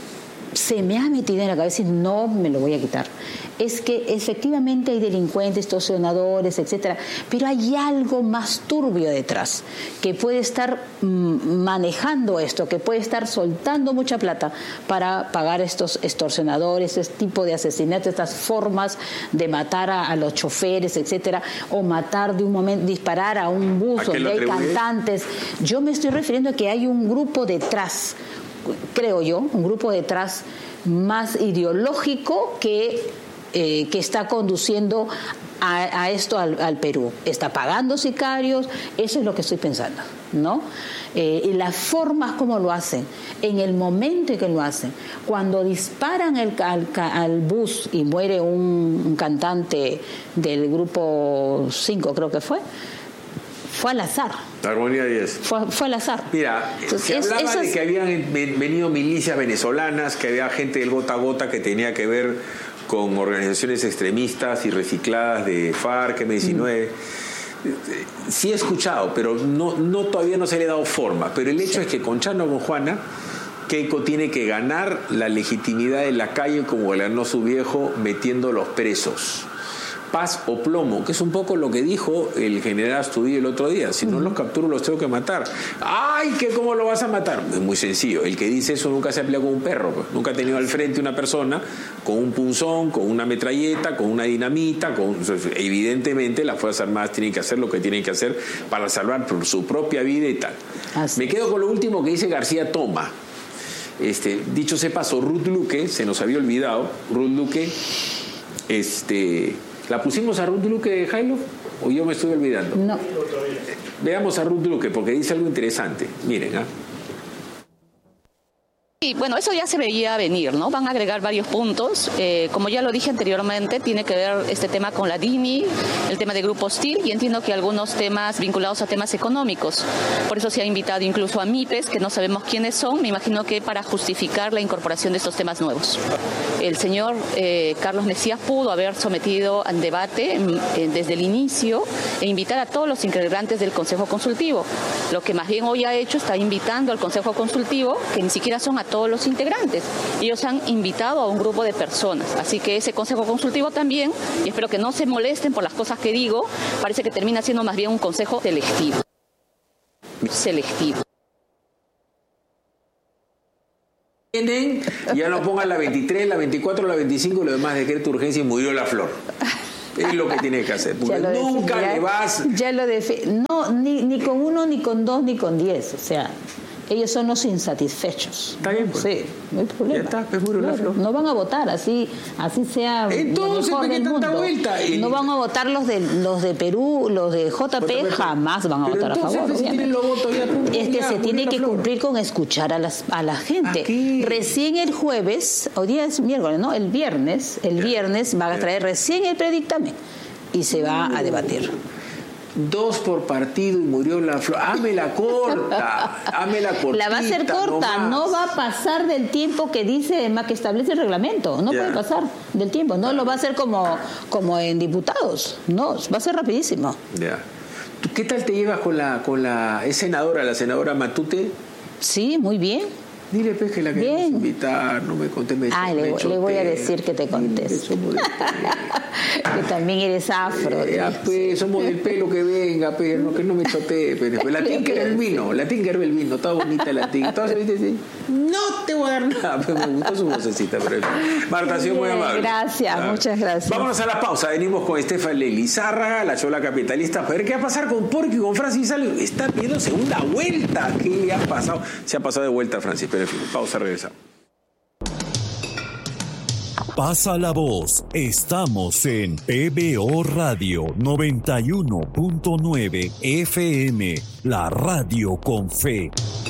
Speaker 1: se me ha metido en la cabeza y no me lo voy a quitar. Es que efectivamente hay delincuentes, extorsionadores, etcétera, pero hay algo más turbio detrás, que puede estar mm, manejando esto, que puede estar soltando mucha plata para pagar estos extorsionadores, este tipo de asesinatos, estas formas de matar a, a los choferes, etcétera, o matar de un momento, disparar a un bus donde hay cantantes. Yo me estoy refiriendo a que hay un grupo detrás, creo yo, un grupo detrás más ideológico que Eh, que está conduciendo a, a esto al, al Perú. Está pagando sicarios, eso es lo que estoy pensando, ¿no? Eh, y las formas como lo hacen, en el momento en que lo hacen, cuando disparan el, al, al bus y muere un, un cantante del grupo cinco, creo que fue, fue al azar.
Speaker 2: Armonía diez.
Speaker 1: Fue, fue al azar.
Speaker 2: Mira,
Speaker 1: Entonces,
Speaker 2: se
Speaker 1: es,
Speaker 2: hablaba
Speaker 1: esas...
Speaker 2: de que habían venido milicias venezolanas, que había gente del gota a gota que tenía que ver con organizaciones extremistas y recicladas de FARC, eme diecinueve. Mm. Sí he escuchado, pero no, no todavía no se le ha dado forma. Pero el hecho sí. es que con Chano o con Juana, Keiko tiene que ganar la legitimidad de la calle como ganó su viejo metiendo los presos. Paz o plomo, que es un poco lo que dijo el general Astudillo el otro día. Si no los capturo, los tengo que matar. ¡Ay, que cómo lo vas a matar! Es muy sencillo. El que dice eso nunca se ha peleado con un perro. Pues. Nunca ha tenido al frente una persona con un punzón, con una metralleta, con una dinamita. Con... Evidentemente, las Fuerzas Armadas tienen que hacer lo que tienen que hacer para salvar por su propia vida y tal. Así Me quedo con lo último que dice García Toma. Este, dicho sea paso, Ruth Luque, se nos había olvidado, Ruth Luque, este... ¿La pusimos a Ruth Luque, Jailo? ¿O yo me estoy olvidando?
Speaker 1: No.
Speaker 2: Veamos a Ruth Luque porque dice algo interesante. Miren, ¿ah?
Speaker 11: Y bueno, eso ya se veía venir, ¿no? Van a agregar varios puntos. Eh, como ya lo dije anteriormente, tiene que ver este tema con la D I N I, el tema de Grupo Hostil, y entiendo que algunos temas vinculados a temas económicos. Por eso se ha invitado incluso a MIPES, que no sabemos quiénes son, me imagino que para justificar la incorporación de estos temas nuevos. El señor eh, Carlos Mesías pudo haber sometido al debate eh, desde el inicio e invitar a todos los integrantes del Consejo Consultivo. Lo que más bien hoy ha hecho está invitando al Consejo Consultivo, que ni siquiera son a todos los integrantes. Ellos han invitado a un grupo de personas. Así que ese Consejo Consultivo también, y espero que no se molesten por las cosas que digo, parece que termina siendo más bien un consejo selectivo. Selectivo.
Speaker 2: Tienen, ya no pongan la veintitrés, la veinticuatro, la veinticinco, lo demás decreto de urgencia y murió la flor. Es lo que tiene que hacer, porque nunca
Speaker 1: ya,
Speaker 2: le vas...
Speaker 1: Ya lo defi- no, ni, ni con uno, ni con dos, ni con diez, o sea... Ellos son los insatisfechos.
Speaker 2: Está bien, pues.
Speaker 1: Sí, no hay problema.
Speaker 2: Ya está, pues murió la flor.
Speaker 1: No van a votar, así así sea
Speaker 2: Entonces,
Speaker 1: lo mejor del
Speaker 2: tanta
Speaker 1: mundo.
Speaker 2: vuelta? El...
Speaker 1: No van a votar los de los de Perú, los de J P, J P jamás van a
Speaker 2: Pero
Speaker 1: votar a favor.
Speaker 2: Si tienen los votos, ya,
Speaker 1: es que
Speaker 2: ya,
Speaker 1: se tiene que
Speaker 2: flor.
Speaker 1: cumplir con escuchar a las a la gente.
Speaker 2: Aquí.
Speaker 1: Recién el jueves, hoy día es miércoles, ¿no? El viernes, el viernes van a traer recién el predictamen y se va a debatir.
Speaker 2: Dos por partido y murió la flor. Hámela corta, hámela cortita.
Speaker 1: La va a hacer corta,
Speaker 2: no,
Speaker 1: no va a pasar del tiempo que dice, más que establece el reglamento. No
Speaker 2: yeah.
Speaker 1: puede pasar del tiempo. No lo va a hacer como, como en diputados. No, va a ser rapidísimo.
Speaker 2: Ya. Yeah. ¿Qué tal te llevas con la, con la es senadora, la senadora Matute?
Speaker 1: Sí, muy bien.
Speaker 2: Dile, pues, que la queremos invitar, no me conté. Me
Speaker 1: ah, le, le voy a decir que te contes. Que también eres afro.
Speaker 2: Eh, ya, pues, somos del pelo que venga, pero no, que no me chotee. Pero. La Tinker el vino, la Tinker el vino, toda bonita la Tinker. No te voy a dar nada, pero me gustó su vocecita. Pero... Marta, ha sido muy amable.
Speaker 1: Gracias, ah. muchas gracias.
Speaker 2: Vámonos a la pausa, venimos con Estefany Lizárraga, la chola capitalista, para ver qué va a pasar con Porky y con Francis Salio. Está viendo segunda vuelta. ¿Qué le ha pasado? Se ha pasado de vuelta, Francis. Pero en fin, pausa, regresamos.
Speaker 12: Pasa la voz. Estamos en P B O Radio noventa y uno punto nueve F M, la radio con fe.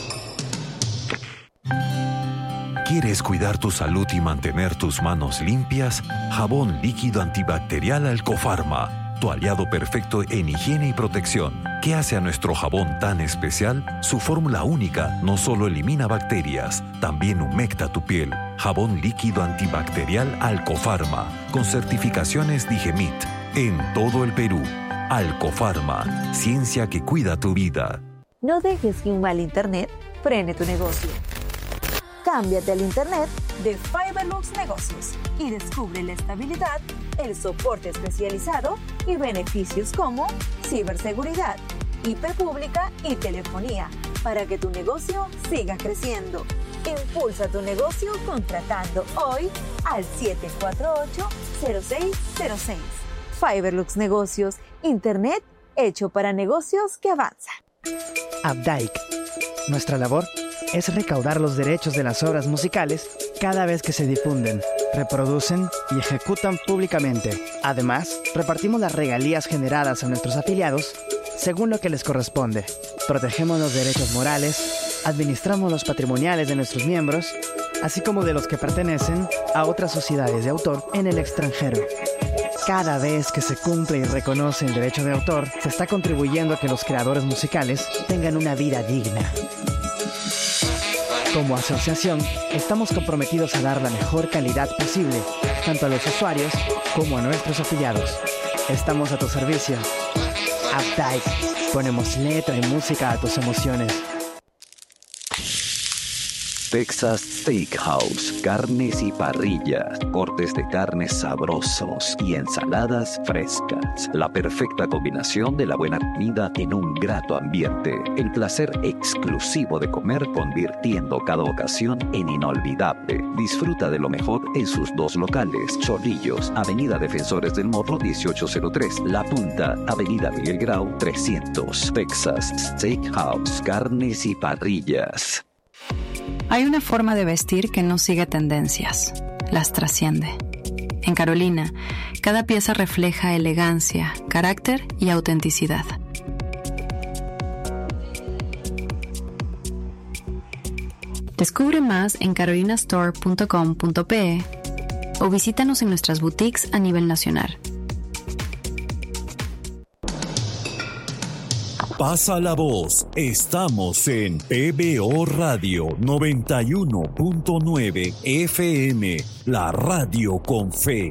Speaker 12: ¿Quieres cuidar tu salud y mantener tus manos limpias? Jabón líquido antibacterial Alcofarma, tu aliado perfecto en higiene y protección. ¿Qué hace a nuestro jabón tan especial? Su fórmula única no solo elimina bacterias, también humecta tu piel. Jabón líquido antibacterial Alcofarma, con certificaciones Digemit, en todo el Perú. Alcofarma, ciencia que cuida tu vida.
Speaker 13: No dejes que un mal internet frene tu negocio. Cámbiate al internet de Fiberlux Negocios y descubre la estabilidad, el soporte especializado y beneficios como ciberseguridad, I P pública y telefonía para que tu negocio siga creciendo. Impulsa tu negocio contratando hoy al siete cuatro ocho, cero seis cero seis. Fiberlux Negocios, internet hecho para negocios que avanzan.
Speaker 14: Updike. Nuestra labor es recaudar los derechos de las obras musicales cada vez que se difunden, reproducen y ejecutan públicamente. Además, repartimos las regalías generadas a nuestros afiliados según lo que les corresponde. Protegemos los derechos morales, administramos los patrimoniales de nuestros miembros, así como de los que pertenecen a otras sociedades de autor en el extranjero. Cada vez que se cumple y reconoce el derecho de autor, se está contribuyendo a que los creadores musicales tengan una vida digna. Como asociación, estamos comprometidos a dar la mejor calidad posible, tanto a los usuarios como a nuestros afiliados. Estamos a tu servicio. Updike. Ponemos letra y música a tus emociones.
Speaker 15: Texas Steakhouse, carnes y parrillas, cortes de carnes sabrosos y ensaladas frescas. La perfecta combinación de la buena comida en un grato ambiente. El placer exclusivo de comer convirtiendo cada ocasión en inolvidable. Disfruta de lo mejor en sus dos locales. Chorrillos, Avenida Defensores del Morro dieciocho cero tres. La Punta, Avenida Miguel Grau trescientos. Texas Steakhouse, carnes y parrillas.
Speaker 16: Hay una forma de vestir que no sigue tendencias, las trasciende. En Carolina, cada pieza refleja elegancia, carácter y autenticidad. Descubre más en carolina store punto com punto pe o visítanos en nuestras boutiques a nivel nacional.
Speaker 12: Pasa la voz. Estamos en P B O Radio noventa y uno punto nueve F M, la radio con fe.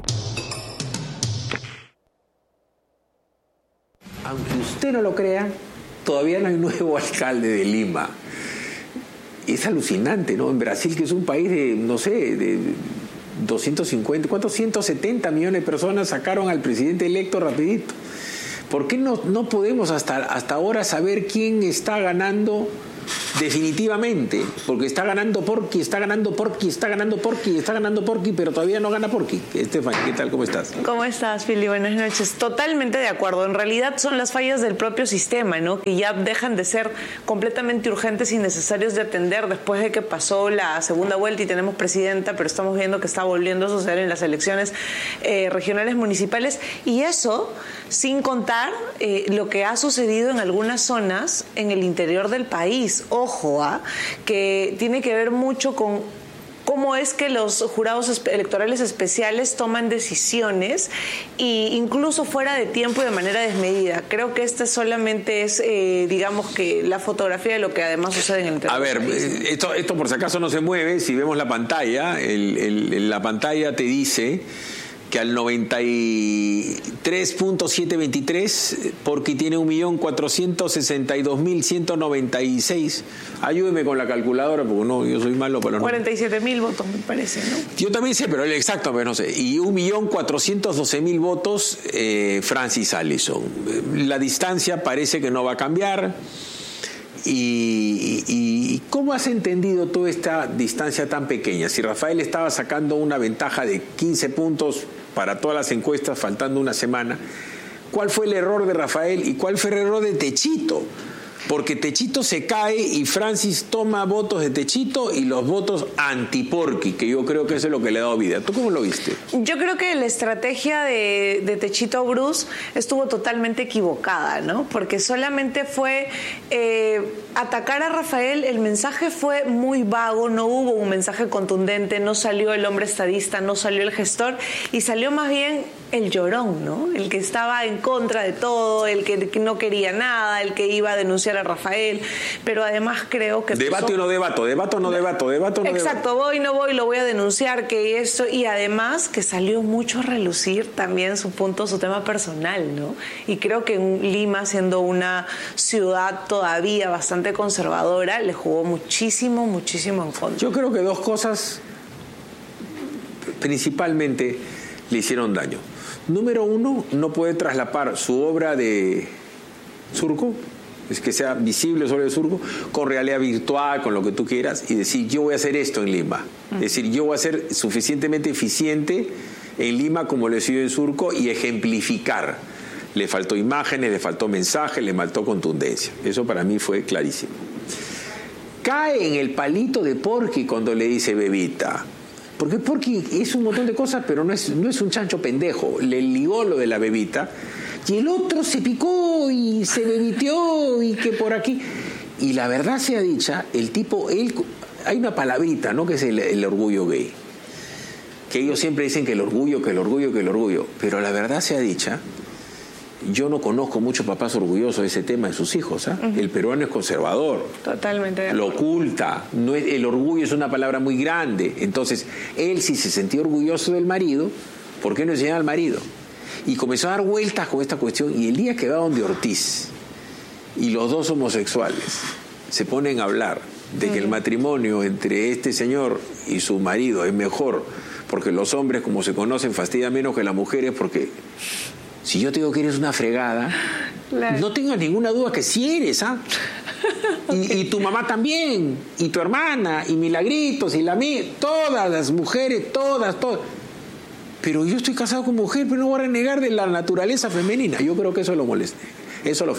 Speaker 2: Aunque usted no lo crea, todavía no hay nuevo alcalde de Lima. Es alucinante, ¿no? En Brasil, que es un país de, no sé, de doscientos cincuenta, ¿cuántos? ciento setenta millones de personas sacaron al presidente electo rapidito. ¿Por qué no, no podemos hasta, hasta ahora saber quién está ganando definitivamente? Porque está ganando Porky, está ganando Porky, está ganando Porky, está ganando Porky, pero todavía no gana Porky. Estefan, ¿qué tal? ¿Cómo estás?
Speaker 17: ¿Cómo estás, Fili? Buenas noches. Totalmente de acuerdo. En realidad son las fallas del propio sistema, ¿no? Que ya dejan de ser completamente urgentes y necesarios de atender después de que pasó la segunda vuelta y tenemos presidenta, pero estamos viendo que está volviendo a suceder en las elecciones eh, regionales municipales. Y eso sin contar eh, lo que ha sucedido en algunas zonas en el interior del país. Ojo, ¿ah? Que tiene que ver mucho con cómo es que los jurados electorales especiales toman decisiones e incluso fuera de tiempo y de manera desmedida. Creo que esta solamente es, eh, digamos que la fotografía de lo que además sucede en el interior.
Speaker 2: A ver, esto, esto por si acaso no se mueve. Si vemos la pantalla, el, el, la pantalla te dice que al noventa y tres punto setecientos veintitrés, porque tiene un millón cuatrocientos sesenta y dos mil ciento noventa y seis. Ayúdeme con la calculadora, porque no, yo soy malo para los
Speaker 17: cuarenta y siete mil votos, me parece, ¿no?
Speaker 2: Yo también sé, pero el exacto, pero no sé. Y un millón cuatrocientos doce mil votos, eh, Francis Allison. La distancia parece que no va a cambiar. Y, y, y ¿cómo has entendido toda esta distancia tan pequeña? Si Rafael estaba sacando una ventaja de quince puntos para todas las encuestas, faltando una semana, ¿cuál fue el error de Rafael y cuál fue el error de Techito? Porque Techito se cae y Francis toma votos de Techito y los votos anti-Porky, que yo creo que eso es lo que le ha dado vida. ¿Tú cómo lo viste?
Speaker 17: Yo creo que la estrategia de, de Techito Bruce estuvo totalmente equivocada, ¿no? Porque solamente fue eh, atacar a Rafael. El mensaje fue muy vago, no hubo un mensaje contundente, no salió el hombre estadista, no salió el gestor y salió más bien el llorón, ¿no? El que estaba en contra de todo, el que no quería nada, el que iba a denunciar a Rafael, pero además creo que...
Speaker 2: Debato y no debato, debato no debato, debato no debato.
Speaker 17: Exacto, voy no voy, lo voy a denunciar, que esto, y además que salió mucho a relucir también su punto, su tema personal, ¿no? Y creo que en Lima, siendo una ciudad todavía bastante conservadora, le jugó muchísimo, muchísimo en contra.
Speaker 2: Yo creo que dos cosas principalmente le hicieron daño. Número uno, no puede traslapar su obra de Surco, es que sea visible sobre el Surco, con realidad virtual, con lo que tú quieras, y decir, yo voy a hacer esto en Lima. Es decir, yo voy a ser suficientemente eficiente en Lima como lo he sido en Surco y ejemplificar. Le faltó imágenes, le faltó mensaje, le faltó contundencia. Eso para mí fue clarísimo. Cae en el palito de Porky cuando le dice bebita. Porque Porky es un montón de cosas, pero no es, no es un chancho pendejo. Le ligó lo de la bebita y el otro se picó y se bebiteó y que por aquí. Y la verdad sea dicha, el tipo, él, hay una palabrita, ¿no? Que es el, el orgullo gay. Que ellos siempre dicen que el orgullo, que el orgullo, que el orgullo. Pero la verdad sea dicha, yo no conozco muchos papás orgullosos de ese tema de sus hijos. ¿eh? Uh-huh. El peruano es conservador.
Speaker 17: Totalmente.
Speaker 2: Lo oculta. No es, el orgullo es una palabra muy grande. Entonces, él si se sentía orgulloso del marido, ¿por qué no enseñaba al marido? Y comenzó a dar vueltas con esta cuestión. Y el día que va donde Ortiz y los dos homosexuales se ponen a hablar de que el matrimonio entre este señor y su marido es mejor porque los hombres, como se conocen, fastidian menos que las mujeres, porque si yo te digo que eres una fregada, claro, no tengas ninguna duda que sí eres, ¿ah? Y, y tu mamá también, y tu hermana, y Milagritos, y la mía, todas las mujeres, todas, todas. Pero yo estoy casado con mujer, pero no voy a renegar de la naturaleza femenina. Yo creo que eso lo molesta, eso lo fregó.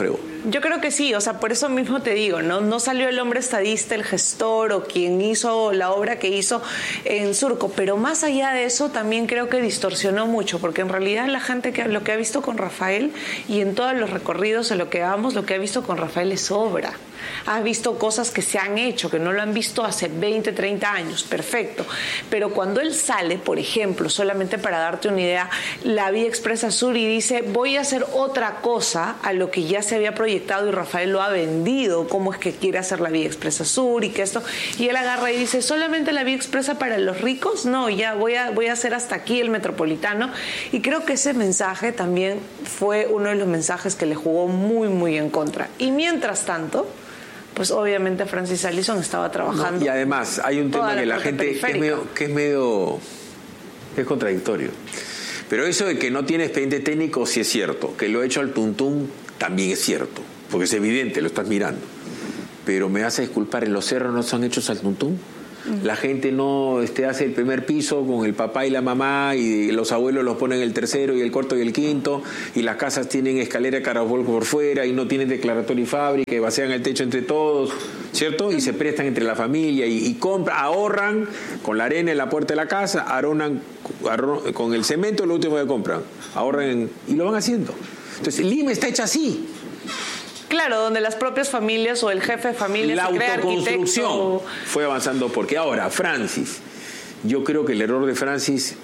Speaker 17: Yo creo que sí, o sea, por eso mismo te digo, ¿no? No salió el hombre estadista, el gestor o quien hizo la obra que hizo en Surco, pero más allá de eso también creo que distorsionó mucho, porque en realidad la gente que lo que ha visto con Rafael y en todos los recorridos en lo que vamos, lo que ha visto con Rafael es obra. Ha visto cosas que se han hecho, que no lo han visto hace veinte, treinta años, perfecto. Pero cuando él sale, por ejemplo, solamente para darte una idea, la Vía Expresa Sur y dice, voy a hacer otra cosa a lo que ya se había proyectado y Rafael lo ha vendido, cómo es que quiere hacer la Vía Expresa Sur y que esto, y él agarra y dice, ¿solamente la Vía Expresa para los ricos? No, ya voy a, voy a hacer hasta aquí el metropolitano. Y creo que ese mensaje también fue uno de los mensajes que le jugó muy, muy en contra. Y mientras tanto, pues obviamente Francis Allison estaba trabajando.
Speaker 2: No, y además hay un tema que la gente que es medio, que es medio es contradictorio. Pero eso de que no tiene expediente técnico sí es cierto, que lo he hecho al tuntún también es cierto, porque es evidente, lo estás mirando. Pero me vas a disculpar, en los cerros no son hechos al tuntún. La gente no este, hace el primer piso con el papá y la mamá y los abuelos los ponen el tercero y el cuarto y el quinto y las casas tienen escalera de caracol por fuera y no tienen declaratorio y fábrica y vacían el techo entre todos, ¿cierto? Y se prestan entre la familia y, y compran, ahorran con la arena en la puerta de la casa, ahorran, ahorran con el cemento lo último que compran, ahorran en, y lo van haciendo. Entonces Lima está hecha así.
Speaker 17: Claro, donde las propias familias o el jefe de familia
Speaker 2: la
Speaker 17: se crea
Speaker 2: autoconstrucción
Speaker 17: arquitecto.
Speaker 2: Fue avanzando porque ahora Francis, yo creo que el error de Francis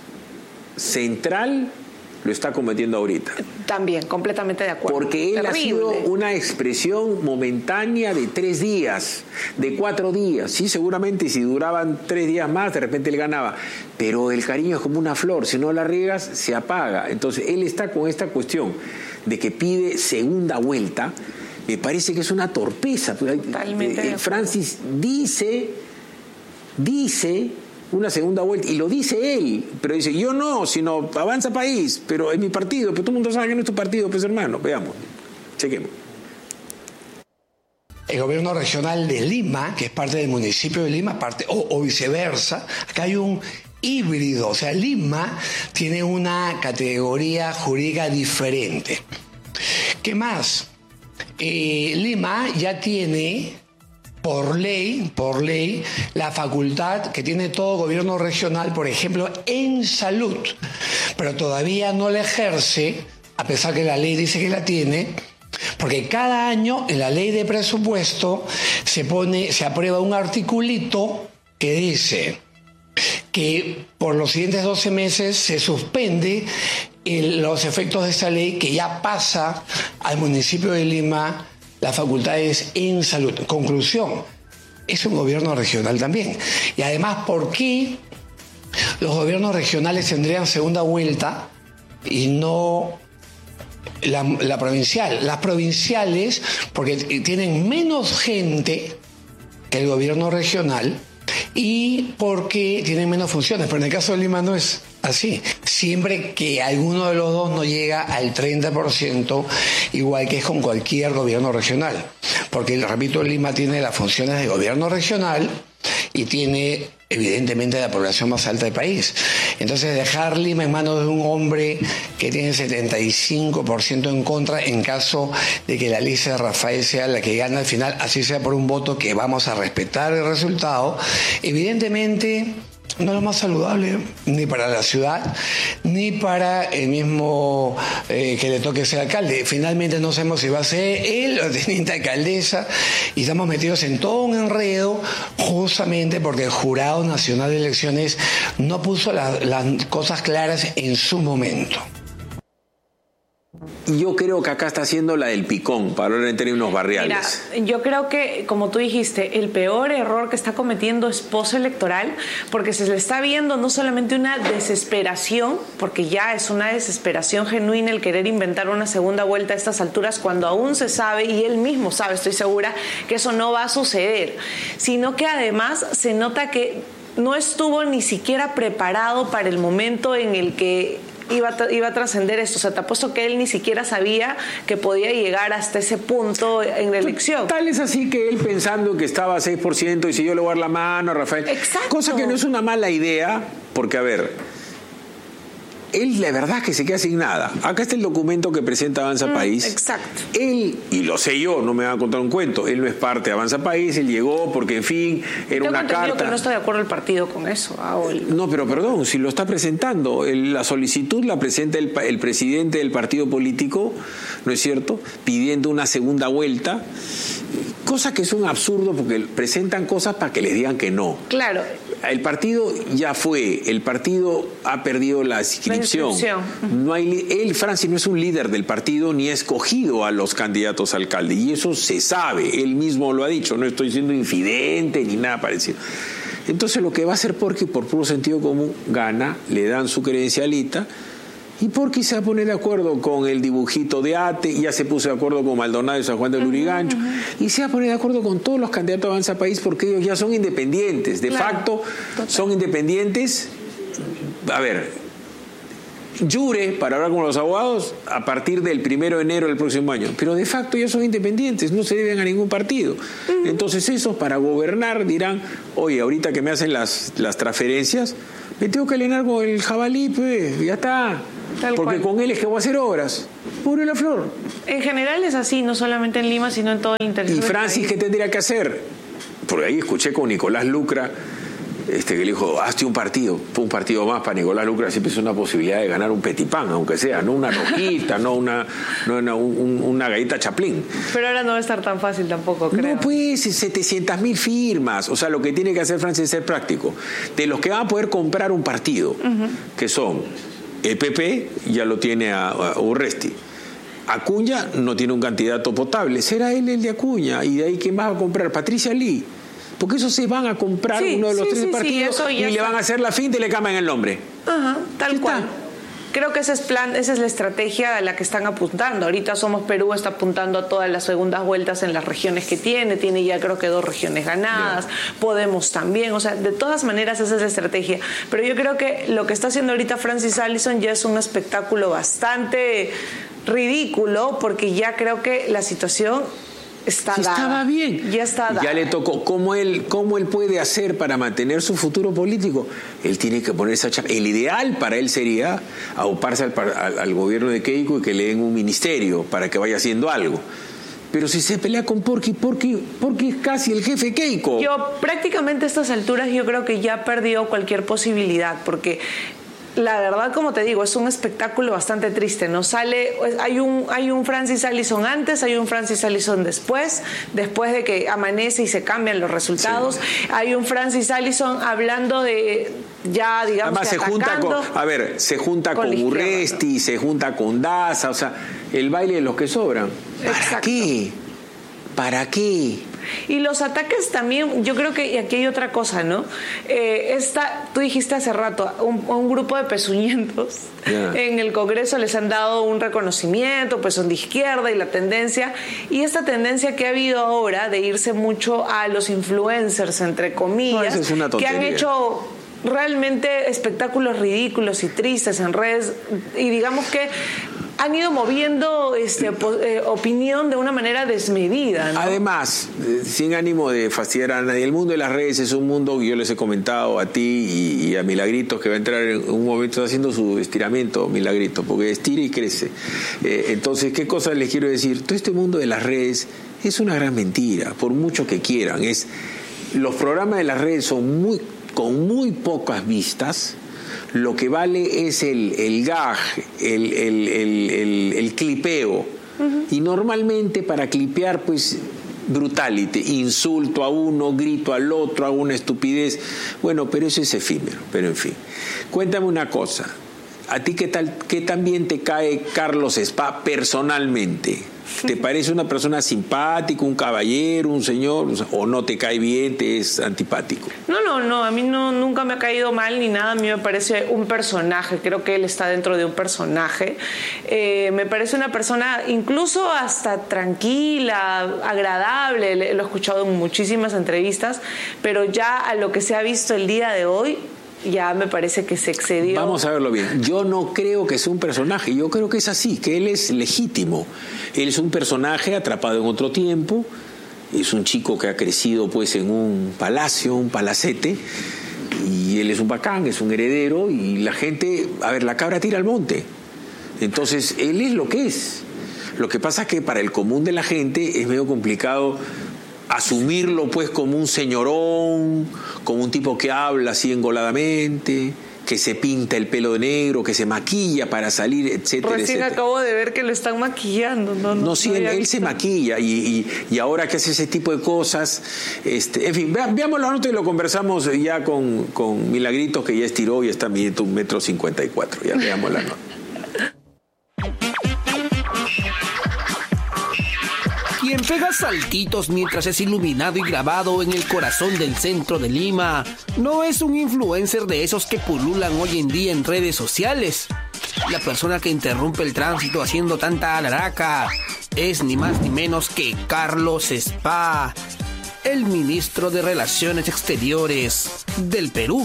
Speaker 2: central lo está cometiendo ahorita.
Speaker 17: También, completamente de acuerdo.
Speaker 2: Porque él
Speaker 17: Terrible.
Speaker 2: ha sido una expresión momentánea de tres días, de cuatro días. Sí, seguramente si duraban tres días más, de repente él ganaba. Pero el cariño es como una flor, si no la riegas, se apaga. Entonces él está con esta cuestión de que pide segunda vuelta. Me parece que es una torpeza.
Speaker 17: Totalmente.
Speaker 2: Eh, Francis dice, dice... una segunda vuelta, y lo dice él, pero dice, yo no, sino Avanza País, pero es mi partido, pero todo el mundo sabe que no es tu partido, pues hermano, veamos, chequemos.
Speaker 18: El gobierno regional de Lima, que es parte del municipio de Lima, parte, o, o viceversa, acá hay un híbrido, o sea, Lima tiene una categoría jurídica diferente. ¿Qué más? Eh, Lima ya tiene... por ley, por ley, la facultad que tiene todo gobierno regional, por ejemplo, en salud, pero todavía no la ejerce, a pesar que la ley dice que la tiene, porque cada año en la ley de presupuesto se pone, se aprueba un articulito que dice que por los siguientes doce meses se suspende el, los efectos de esta ley que ya pasa al municipio de Lima las facultades en salud. Conclusión, es un gobierno regional también. Y además, ¿por qué los gobiernos regionales tendrían segunda vuelta y no la, la provincial? Las provinciales, porque tienen menos gente que el gobierno regional y porque tienen menos funciones. Pero en el caso de Lima no es así. Siempre que alguno de los dos no llega al treinta por ciento, igual que es con cualquier gobierno regional. Porque, repito, Lima tiene las funciones de gobierno regional y tiene, evidentemente, la población más alta del país. Entonces, dejar Lima en manos de un hombre que tiene setenta y cinco por ciento en contra, en caso de que la lista de Rafael sea la que gana al final, así sea por un voto que vamos a respetar el resultado, evidentemente no es lo más saludable ni para la ciudad ni para el mismo eh, que le toque ser alcalde. Finalmente no sabemos si va a ser él o la teniente alcaldesa y estamos metidos en todo un enredo justamente porque el Jurado Nacional de Elecciones no puso la, las cosas claras en su momento.
Speaker 2: Yo creo que acá está haciendo la del picón, para hablar en términos barriales.
Speaker 17: Mira, yo creo que, como tú dijiste, el peor error que está cometiendo es postelectoral, porque se le está viendo no solamente una desesperación, porque ya es una desesperación genuina el querer inventar una segunda vuelta a estas alturas, cuando aún se sabe, y él mismo sabe, estoy segura, que eso no va a suceder, sino que además se nota que no estuvo ni siquiera preparado para el momento en el que iba a, iba a trascender esto. O sea, te apuesto que él ni siquiera sabía que podía llegar hasta ese punto en la elección.
Speaker 2: Tal es así que él pensando que estaba a seis por ciento y si yo le voy a dar la mano a Rafael.
Speaker 17: Exacto.
Speaker 2: Cosa que no es una mala idea, porque a ver, él la verdad es que se queda sin nada. Acá está el documento que presenta Avanza mm, País.
Speaker 17: Exacto.
Speaker 2: Él, y lo sé yo, no me van a contar un cuento, él no es parte de Avanza País, él llegó porque, en fin, era
Speaker 17: Tengo
Speaker 2: una carta.
Speaker 17: Que no está de acuerdo el partido con eso. Ah, el...
Speaker 2: No, pero perdón, si lo está presentando, el, la solicitud la presenta el, el presidente del partido político, ¿no es cierto?, pidiendo una segunda vuelta, cosa que es un absurdo porque presentan cosas para que les digan que no.
Speaker 17: Claro.
Speaker 2: El partido ya fue, el partido ha perdido la inscripción. La inscripción. No hay, él, Francis, no es un líder del partido ni ha escogido a los candidatos a alcalde, y eso se sabe, él mismo lo ha dicho, no estoy siendo infidente ni nada parecido. Entonces lo que va a hacer Porky, por puro sentido común, gana, le dan su credencialita, y Porky se va a poner de acuerdo con el dibujito de Ate, ya se puso de acuerdo con Maldonado y San Juan de Lurigancho, uh-huh, uh-huh. y se va a poner de acuerdo con todos los candidatos a Avanza País, porque ellos ya son independientes, de claro, facto total. Son independientes. A ver, jure para hablar con los abogados a partir del primero de enero del próximo año, pero de facto ya son independientes, no se deben a ningún partido. Uh-huh. Entonces esos para gobernar dirán, oye, ahorita que me hacen las, las transferencias, me tengo que alinear con el jabalí, pues, ya está. Tal porque cual. Con él es que voy a hacer obras. Pobre La Flor.
Speaker 17: En general es así, no solamente en Lima, sino en todo el interior.
Speaker 2: ¿Y Francis qué tendría que hacer? Por ahí escuché con Nicolás Lucra, este, que le dijo, hazte un partido, un partido más para Nicolás Lucra, siempre es una posibilidad de ganar un petipán, aunque sea, no una rojita, no una, no una, un, una galleta Chaplin.
Speaker 17: Pero ahora no va a estar tan fácil tampoco, creo.
Speaker 2: No, pues, setecientas mil firmas. O sea, lo que tiene que hacer Francis es ser práctico. De los que van a poder comprar un partido, uh-huh. que son el P P, ya lo tiene a, a Urresti. Acuña no tiene un candidato potable, será él el de Acuña, y de ahí ¿quién más va a comprar? Patricia Lee. Porque esos se van a comprar sí, uno de los sí, tres sí, partidos sí, y está. Le van a hacer la finta y le cambian el nombre.
Speaker 17: Ajá, tal cual. Está. Creo que ese es plan, esa es la estrategia a la que están apuntando. Ahorita Somos Perú está apuntando a todas las segundas vueltas en las regiones que tiene. Tiene ya creo que dos regiones ganadas. Bien. Podemos también. O sea, de todas maneras esa es la estrategia. Pero yo creo que lo que está haciendo ahorita Francis Allison ya es un espectáculo bastante ridículo, porque ya creo que la situación está
Speaker 2: si
Speaker 17: dada.
Speaker 2: Estaba bien.
Speaker 17: Ya está dada.
Speaker 2: Ya le tocó. ¿Cómo él, cómo él puede hacer para mantener su futuro político? Él tiene que poner esa chapa. El ideal para él sería auparse al, al, al gobierno de Keiko y que le den un ministerio para que vaya haciendo algo. Pero si se pelea con Porky, Porky, Porky es casi el jefe Keiko.
Speaker 17: Yo prácticamente a estas alturas yo creo que ya perdió cualquier posibilidad, porque la verdad, como te digo, es un espectáculo bastante triste. No sale, hay un, hay un Francis Allison antes, hay un Francis Allison después, después de que amanece y se cambian los resultados. Sí. Hay un Francis Allison hablando de ya, digamos,
Speaker 2: además se junta con, a ver, se junta con, con Urresti, ¿no? Se junta con Daza, o sea, el baile de los que sobran. ¿Para Exacto. qué? ¿Para qué?
Speaker 17: Y los ataques también, yo creo que aquí hay otra cosa, ¿no? Eh, esta, tú dijiste hace rato, un, un grupo de pezuñentos yeah. en el Congreso les han dado un reconocimiento, pues son de izquierda y la tendencia, y esta tendencia que ha habido ahora de irse mucho a los influencers, entre comillas,
Speaker 2: no, es una
Speaker 17: que han hecho realmente espectáculos ridículos y tristes en redes, y digamos que han ido moviendo este, eh, opinión de una manera desmedida, ¿no?
Speaker 2: Además, eh, sin ánimo de fastidiar a nadie, el mundo de las redes es un mundo que yo les he comentado a ti y, y a Milagritos, que va a entrar en un momento haciendo su estiramiento, Milagritos, porque estira y crece. Eh, entonces, ¿qué cosas les quiero decir? Todo este mundo de las redes es una gran mentira, por mucho que quieran. Es, los programas de las redes son muy, con muy pocas vistas. Lo que vale es el, el gag, el, el, el, el, el clipeo. Uh-huh. Y normalmente para clipear, pues, brutality, insulto a uno, grito al otro, hago una estupidez. Bueno, pero eso es efímero, pero en fin. Cuéntame una cosa. ¿A ti qué tal, qué tan bien te cae Carlos Spa personalmente? ¿Te parece una persona simpática, un caballero, un señor, o no te cae bien, te es antipático?
Speaker 17: No, no, no, a mí no, nunca me ha caído mal ni nada, a mí me parece un personaje, creo que él está dentro de un personaje. Eh, me parece una persona incluso hasta tranquila, agradable, lo he escuchado en muchísimas entrevistas, pero ya a lo que se ha visto el día de hoy, ya me parece que se excedió.
Speaker 2: Vamos a verlo bien. Yo no creo que sea un personaje, yo creo que es así, que él es legítimo. Él es un personaje atrapado en otro tiempo, es un chico que ha crecido pues en un palacio, un palacete, y él es un bacán, es un heredero, y la gente, a ver, la cabra tira al monte. Entonces, él es lo que es. Lo que pasa es que para el común de la gente es medio complicado asumirlo pues como un señorón, como un tipo que habla así engoladamente, que se pinta el pelo de negro, que se maquilla para salir, etcétera,
Speaker 17: Recién
Speaker 2: etcétera.
Speaker 17: acabo de ver que lo están maquillando. No, no,
Speaker 2: No, sí,
Speaker 17: no
Speaker 2: él,
Speaker 17: había
Speaker 2: él
Speaker 17: visto.
Speaker 2: se maquilla y, y, y ahora que hace ese tipo de cosas, este, en fin, vea, veamos la nota y lo conversamos ya con, con Milagritos, que ya estiró y está midiendo un metro cincuenta y cuatro. Ya veamos la nota.
Speaker 3: Quien pega saltitos mientras es iluminado y grabado en el corazón del centro de Lima no es un influencer de esos que pululan hoy en día en redes sociales. La persona que interrumpe el tránsito haciendo tanta alaraca es ni más ni menos que Carlos Spa, el ministro de Relaciones Exteriores del Perú.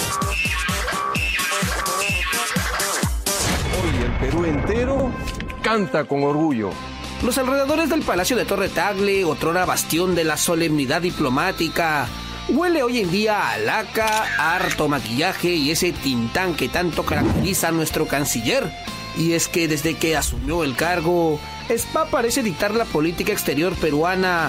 Speaker 19: Hoy el Perú entero canta con orgullo.
Speaker 3: Los alrededores del Palacio de Torre Tagle, otrora bastión de la solemnidad diplomática, huele hoy en día a laca, harto maquillaje y ese tintán que tanto caracteriza a nuestro canciller. Y es que desde que asumió el cargo, Spa parece dictar la política exterior peruana